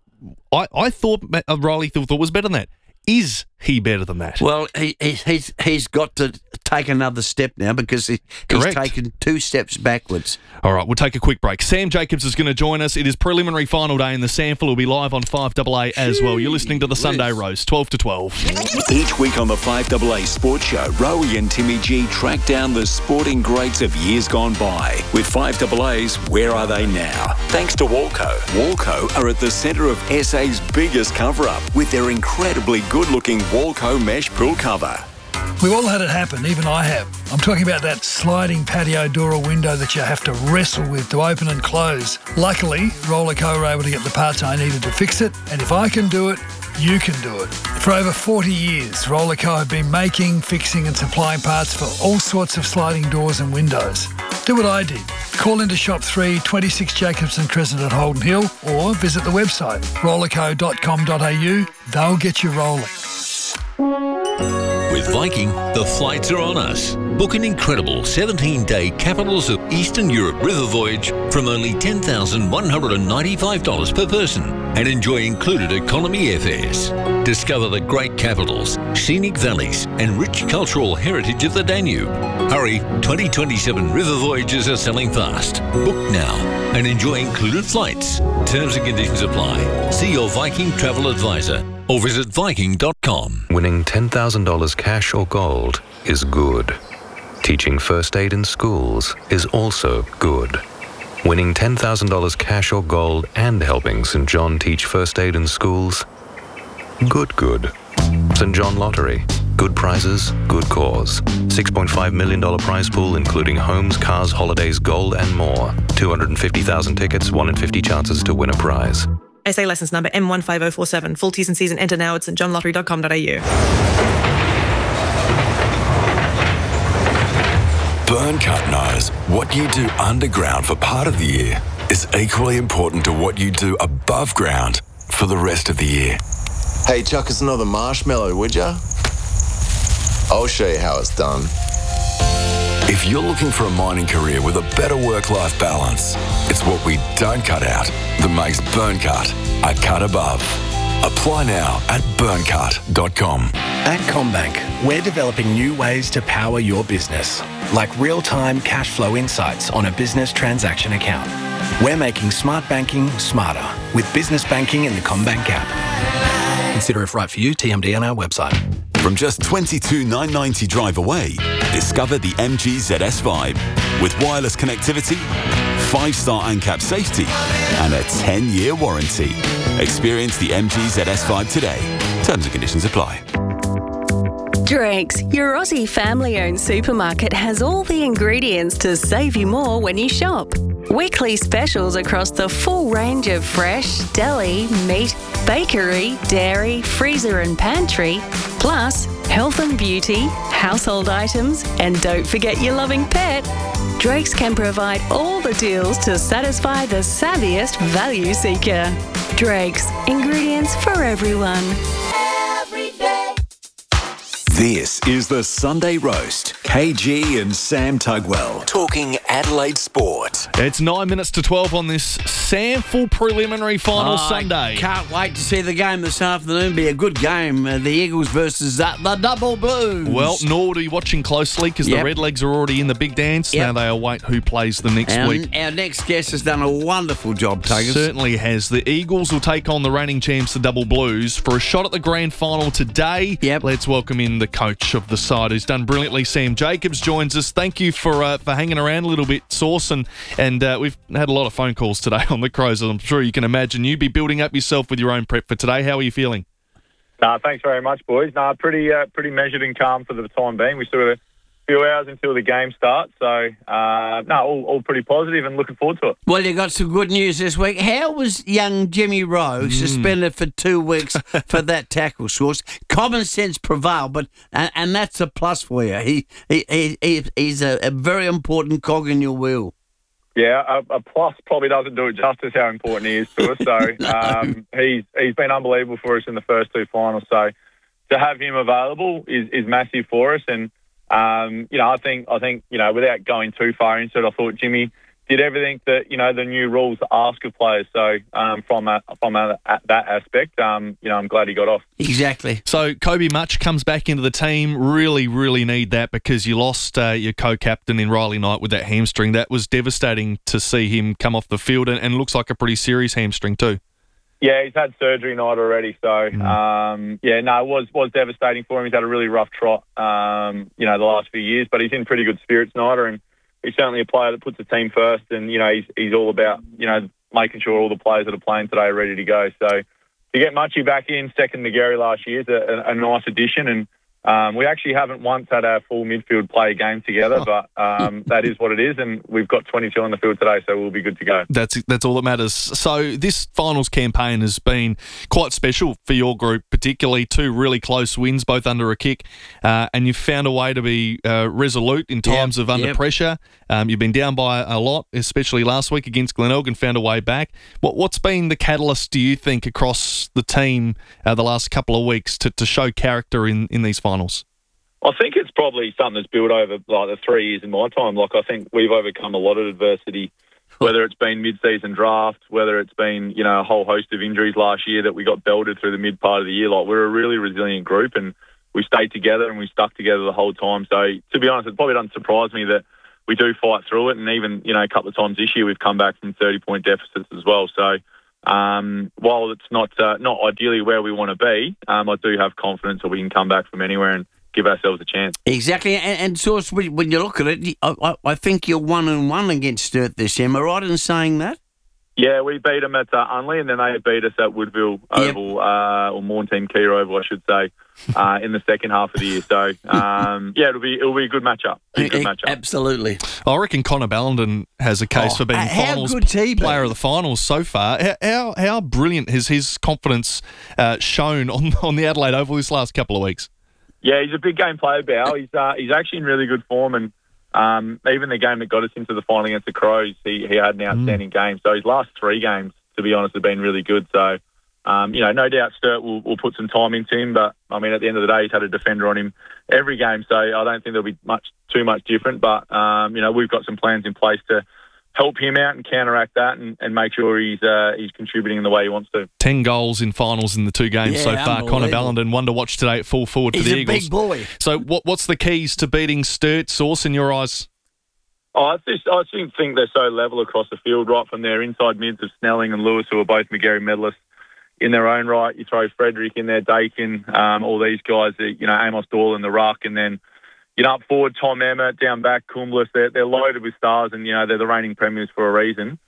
I, I thought uh, Riley Thilthorpe was better than that. Is he better than that?
Well, he, he he's he's got to take another step now because he, he's
Correct.
taken two steps backwards.
All right, we'll take a quick break. Sam Jacobs is going to join us. It is preliminary final day, and the sample will be live on five A A as well. You're listening to the Sunday Roast, twelve to twelve.
Each week on the five A A Sports Show, Rowie and Timmy G track down the sporting greats of years gone by with five A A's Where Are They Now? Thanks to Walco. Walco are at the centre of S A's biggest cover-up with their incredibly good-looking Walco mesh pool cover.
We've all had it happen, even I have. I'm talking about that sliding patio door or window that you have to wrestle with to open and close. Luckily, Rollerco were able to get the parts I needed to fix it, and if I can do it, you can do it. For over forty years, Rollerco have been making, fixing and supplying parts for all sorts of sliding doors and windows. Do what I did. Call into Shop three, twenty-six Jacobson Crescent at Holden Hill, or visit the website rollerco dot com dot a u. They'll get you rolling.
With Viking, the flights are on us. Book an incredible seventeen-day Capitals of Eastern Europe river voyage from only ten thousand one hundred ninety-five dollars per person and enjoy included economy airfares. Discover the great capitals, scenic valleys and rich cultural heritage of the Danube. Hurry, twenty twenty-seven river voyages are selling fast. Book now and enjoy included flights. Terms and conditions apply. See your Viking travel advisor or visit viking dot com.
Winning ten thousand dollars cash or gold is good. Teaching first aid in schools is also good. Winning ten thousand dollars cash or gold and helping Saint John teach first aid in schools? Good, good. Saint John Lottery. Good prizes, good cause. six point five million dollars prize pool including homes, cars, holidays, gold and more. two hundred fifty thousand tickets, one in fifty chances to win a prize.
S A licence number M one five zero four seven. Full T's and C's and enter now at st john lottery dot com dot a u.
Burncut knows what you do underground for part of the year is equally important to what you do above ground for the rest of the year.
Hey, chuck us another marshmallow, would ya? I'll show you how it's done.
If you're looking for a mining career with a better work-life balance, it's what we don't cut out that makes Burncut a cut above. Apply now at burncut dot com.
At CommBank, we're developing new ways to power your business, like real-time cash flow insights on a business transaction account. We're making smart banking smarter with business banking in the CommBank app. Consider if right for you, T M D on our website.
From just twenty-two thousand nine hundred ninety dollars drive away, discover the M G Z S five with wireless connectivity, five-star ANCAP safety and a ten-year warranty. Experience the M G Z S five today. Terms and conditions apply.
Drake's, your Aussie family-owned supermarket, has all the ingredients to save you more when you shop. Weekly specials across the full range of fresh, deli, meat, bakery, dairy, freezer and pantry, plus health and beauty, household items, and don't forget your loving pet. Drake's can provide all the deals to satisfy the savviest value seeker. Drake's, ingredients for everyone.
This is the Sunday Roast. K G and Sam Tugwell talking Adelaide sport.
It's nine minutes to twelve on this SANFL preliminary final
Oh,
Sunday.
Can't wait to see the game this afternoon. Be a good game. Uh, the Eagles versus uh, the Double Blues.
Well, nor are you watching closely because
Yep.
the Redlegs are already in the big dance.
Yep.
Now they await who plays the next
our,
week.
our next guest has done a wonderful job, Tuggers.
Certainly has. The Eagles will take on the reigning champs, the Double Blues, for a shot at the grand final today.
Yep.
Let's welcome in the coach of the side who's done brilliantly. Sam Jacobs joins us. Thank you for uh, for hanging around a little bit, Sauce. And, and uh, we've had a lot of phone calls today on the Crows. I'm sure you can imagine you be building up yourself with your own prep for today. How are you feeling?
No, thanks very much, boys. No, pretty uh, pretty measured and calm for the time being. We still got a few hours until the game starts, so uh, no, all, all pretty positive and looking forward to it.
Well, you got some good news this week. How was young Jimmy Rowe
Mm.
suspended for two weeks for that tackle, Source? Common sense prevailed, but and, and that's a plus for you. He he, he, he he's a, a very important cog in your wheel.
Yeah, a, a plus probably doesn't do it justice how important he is to us. So
No.
um, he's he's been unbelievable for us in the first two finals. So to have him available is, is massive for us. And um, you know, I think I think you know, without going too far into it, I thought Jimmy did everything that you know the new rules ask of players. So um, from a, from a, that aspect, um, you know, I'm glad he got off.
Exactly.
So Kobe Much comes back into the team. Really, really need that because you lost uh, your co-captain in Riley Knight with that hamstring. That was devastating to see him come off the field, and, and looks like a pretty serious hamstring too.
Yeah, he's had surgery night already. So, um, yeah, no, it was was devastating for him. He's had a really rough trot, um, you know, the last few years, but he's in pretty good spirits, Snyder, and he's certainly a player that puts the team first. And, you know, he's he's all about, you know, making sure all the players that are playing today are ready to go. So to get Muchie back in, second to Gary last year, is a, a, a nice addition. And um, we actually haven't once had our full midfield play a game together, but um, that is what it is. And we've got twenty-two on the field today, so we'll be good to go.
That's that's all that matters. So this finals campaign has been quite special for your group, particularly two really close wins, both under a kick, uh, and you've found a way to be uh, resolute in times
Yep,
of under
yep.
pressure. Um, you've been down by a lot, especially last week against Glenelg, and found a way back. What, what's been the catalyst, do you think, across the team uh, the last couple of weeks to, to show character in, in these finals?
I think it's probably something that's built over like the three years in my time. Like I think we've overcome a lot of adversity, whether it's been mid-season draft, whether it's been, you know, a whole host of injuries last year that we got belted through the mid part of the year. Like we're a really resilient group and we stayed together and we stuck together the whole time. So to be honest, it probably doesn't surprise me that we do fight through it. And even, you know, a couple of times this year we've come back from thirty-point deficits as well. So um, while it's not uh, not ideally where we want to be, um, I do have confidence that we can come back from anywhere and give ourselves a chance.
Exactly, and, and so when you look at it, I, I think you're one and one against Sturt this year. Am I right in saying that?
Yeah, we beat them at uh, Unley, and then they beat us at Woodville Oval, yep. uh, or Morntein Key Oval, I should say, uh, in the second half of the year. So, um, yeah, it'll be it'll be a good matchup. A good matchup.
Absolutely.
I reckon Connor Ballenden has a case
Oh,
for being
how
finals
good's he been?
player of the finals so far. How how, how brilliant has his confidence uh, shown on on the Adelaide Oval this last couple of weeks?
Yeah, he's a big game player, Bow. He's uh, he's actually in really good form, and um, even the game that got us into the final against the Crows, he, he had an outstanding mm. game. So his last three games, to be honest, have been really good. So, um, you know, no doubt Sturt will, will put some time into him, but, I mean, at the end of the day, he's had a defender on him every game, so I don't think there'll be much too much different. But, um, you know, we've got some plans in place to help him out and counteract that and, and make sure he's uh, he's contributing in the way he wants to.
Ten goals in finals in the two games
Yeah,
so far. Connor Ballenden, one to watch today at full forward
He's
for the
a
Eagles.
big boy.
So what what's the keys to beating Sturt, Sauce, in your eyes?
Oh, I just I just think they're so level across the field, right from their inside mids of Snelling and Lewis, who are both McGarry medalists in their own right. You throw Frederick in there, Dakin, um, all these guys, you know, Amos Doyle in the ruck, and then, you know, up forward, Tom Emmett, down back, Kumblis. They're, they're loaded with stars, and, you know, they're the reigning premiers for a reason.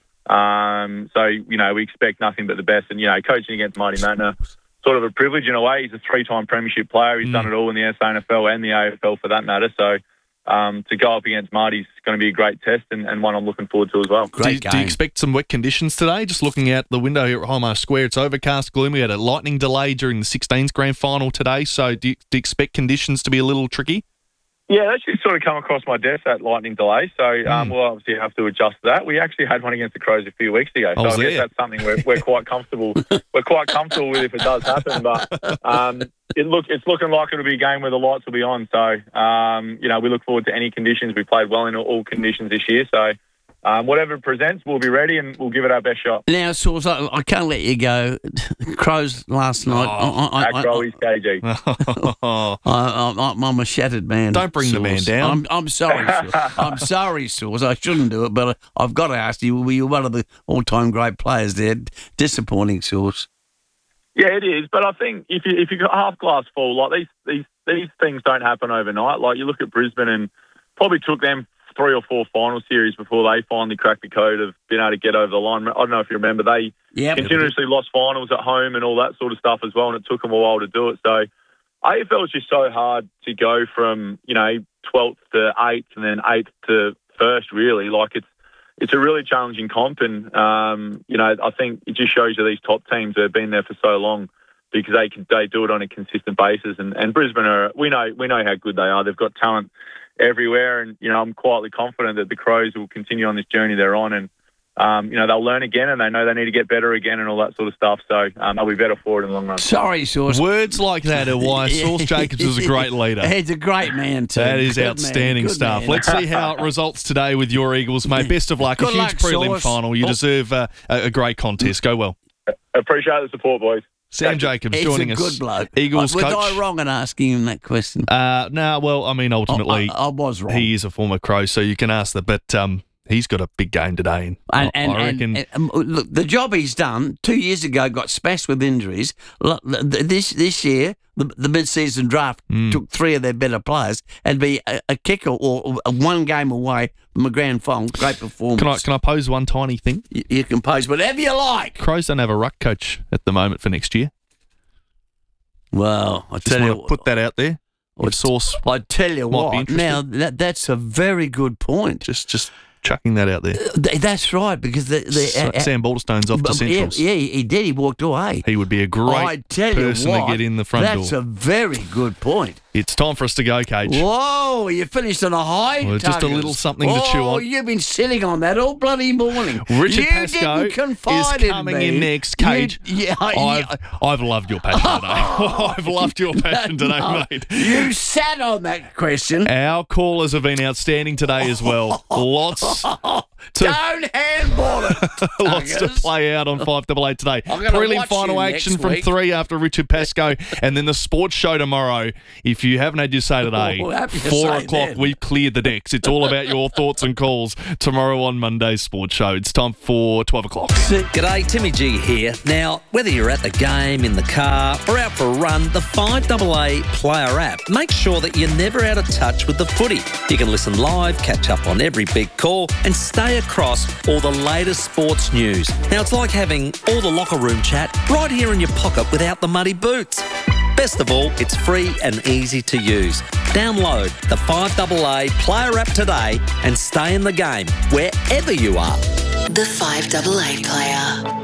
Um, so, you know, we expect nothing but the best. And, you know, coaching against Marty Matner, sort of a privilege in a way. He's a three-time premiership player. He's mm. done it all in the S A N F L and the A F L for that matter. So um, to go up against Marty's going to be a great test and, and one I'm looking forward to as well.
Do you, do you expect some wet conditions today? Just looking out the window here at Highmarsh Square, it's overcast, gloomy. We had a lightning delay during the sixteens grand final today. So do you, do you expect conditions to be a little tricky?
Yeah, that should sort of come across my desk, that lightning delay. So um,
Mm.
we'll obviously have to adjust to that. We actually had one against the Crows a few weeks ago. So
I
I,
was
guess
there.
that's something we're, we're quite comfortable we're quite comfortable with if it does happen. But um, it look it's looking like it'll be a game where the lights will be on. So, um, you know, we look forward to any conditions. We played well in all conditions this year. So um, whatever it presents, we'll be ready and we'll give it our best shot.
Now, Sauce, I, I can't let you go. Crows last night.
Oh,
I, I, I,
Acro is K G.
I, I, I'm a shattered man.
Don't bring the man
Sauce.
down.
I'm, I'm sorry, Sauce. I'm sorry, Sauce. I shouldn't do it, but I've got to ask you, were you one of the all-time great players there? Disappointing, Sauce.
Yeah, it is. But I think if you if you got half glass full, like these these these things don't happen overnight. Like you look at Brisbane and probably took them three or four final series before they finally cracked the code of being able to get over the line. I don't know if you remember, they
Yep.
continuously lost finals at home and all that sort of stuff as well, and it took them a while to do it. So A F L is just so hard to go from, you know, twelfth to eighth and then eighth to first, really. Like it's it's a really challenging comp, and, um, you know, I think it just shows you these top teams that have been there for so long because they can, they do it on a consistent basis. And, and Brisbane, are we know we know how good they are. They've got talent everywhere, and, you know, I'm quietly confident that the Crows will continue on this journey they're on, and Um, you know, they'll learn again and they know they need to get better again and all that sort of stuff. So um, they'll be better for it in the long run.
Sorry, Sauce.
Words like that are why Sauce Jacobs is a great leader.
He's a great man, too.
That is
Good
outstanding
man. Good
stuff.
man.
Let's see how it results today with your Eagles, mate. Best of luck.
Good
a huge
luck,
prelim
Sauce.
final. You
Oh.
deserve uh, a, a great contest. Go well.
Appreciate the support, boys.
Sam Jacobs
He's
joining
a
us.
good bloke.
Eagles
Was
coach.
I wrong in asking him that question?
Uh, no, well, I mean, ultimately,
I, I was wrong.
he is a former Crow, so you can ask that. But um, he's got a big game today. And,
And,
I,
and,
I reckon.
and, and, um, look, the job he's done two years ago got smashed with injuries. Look, th- This this year, the, the mid-season draft
Mm.
took three of their better players and be a, a kicker or, or one game away from a grand final. Great performance.
can I can I pose one tiny thing?
You, you can pose whatever you like.
Crows don't have a ruck coach at the moment for next year.
Well, I
Just
tell
want
you,
to put that out there. If Sauce
I tell you
might be
what.
interested.
Now that that's a very good point.
Just just chucking that out there.
Th- That's right because the, the
Sa-
uh,
Sam Balderstone's off to
uh,
Centrals.
Yeah, yeah, he did. He walked away.
He would be a great
I tell
person
you what,
to get in the front
that's
door.
a very good point.
It's time for us to go, Cage.
Whoa, you finished on a high.
Well, just a
Tuggers.
little something to chew
Oh,
on.
you've been sitting on that all bloody morning.
Richard
you
Pascoe
didn't confide
is coming
in, me.
in next, Cage.
You, yeah,
I've,
yeah.
I've loved your passion today. I've loved your passion today,
No,
mate.
You sat on that question.
Our callers have been outstanding today as well. Lots to,
Don't handball it.
lots to play out on five double eight today.
I'm gonna
Prelim
watch
final
you
action
next
from
week.
three after Richard Pascoe, and then the sports show tomorrow. If you haven't had your say today,
Oh, happy to
four
say
o'clock,
then.
we've cleared the decks. It's all about your thoughts and calls tomorrow on Monday's sports show. It's time for twelve o'clock.
G'day, Timmy G here. Now, whether you're at the game, in the car, or out for a run, the five double A Player app makes sure that you're never out of touch with the footy. You can listen live, catch up on every big call, and stay across all the latest sports news. Now, it's like having all the locker room chat right here in your pocket without the muddy boots. Best of all, it's free and easy to use. Download the five double A Player app today and stay in the game wherever you are.
The five double A Player.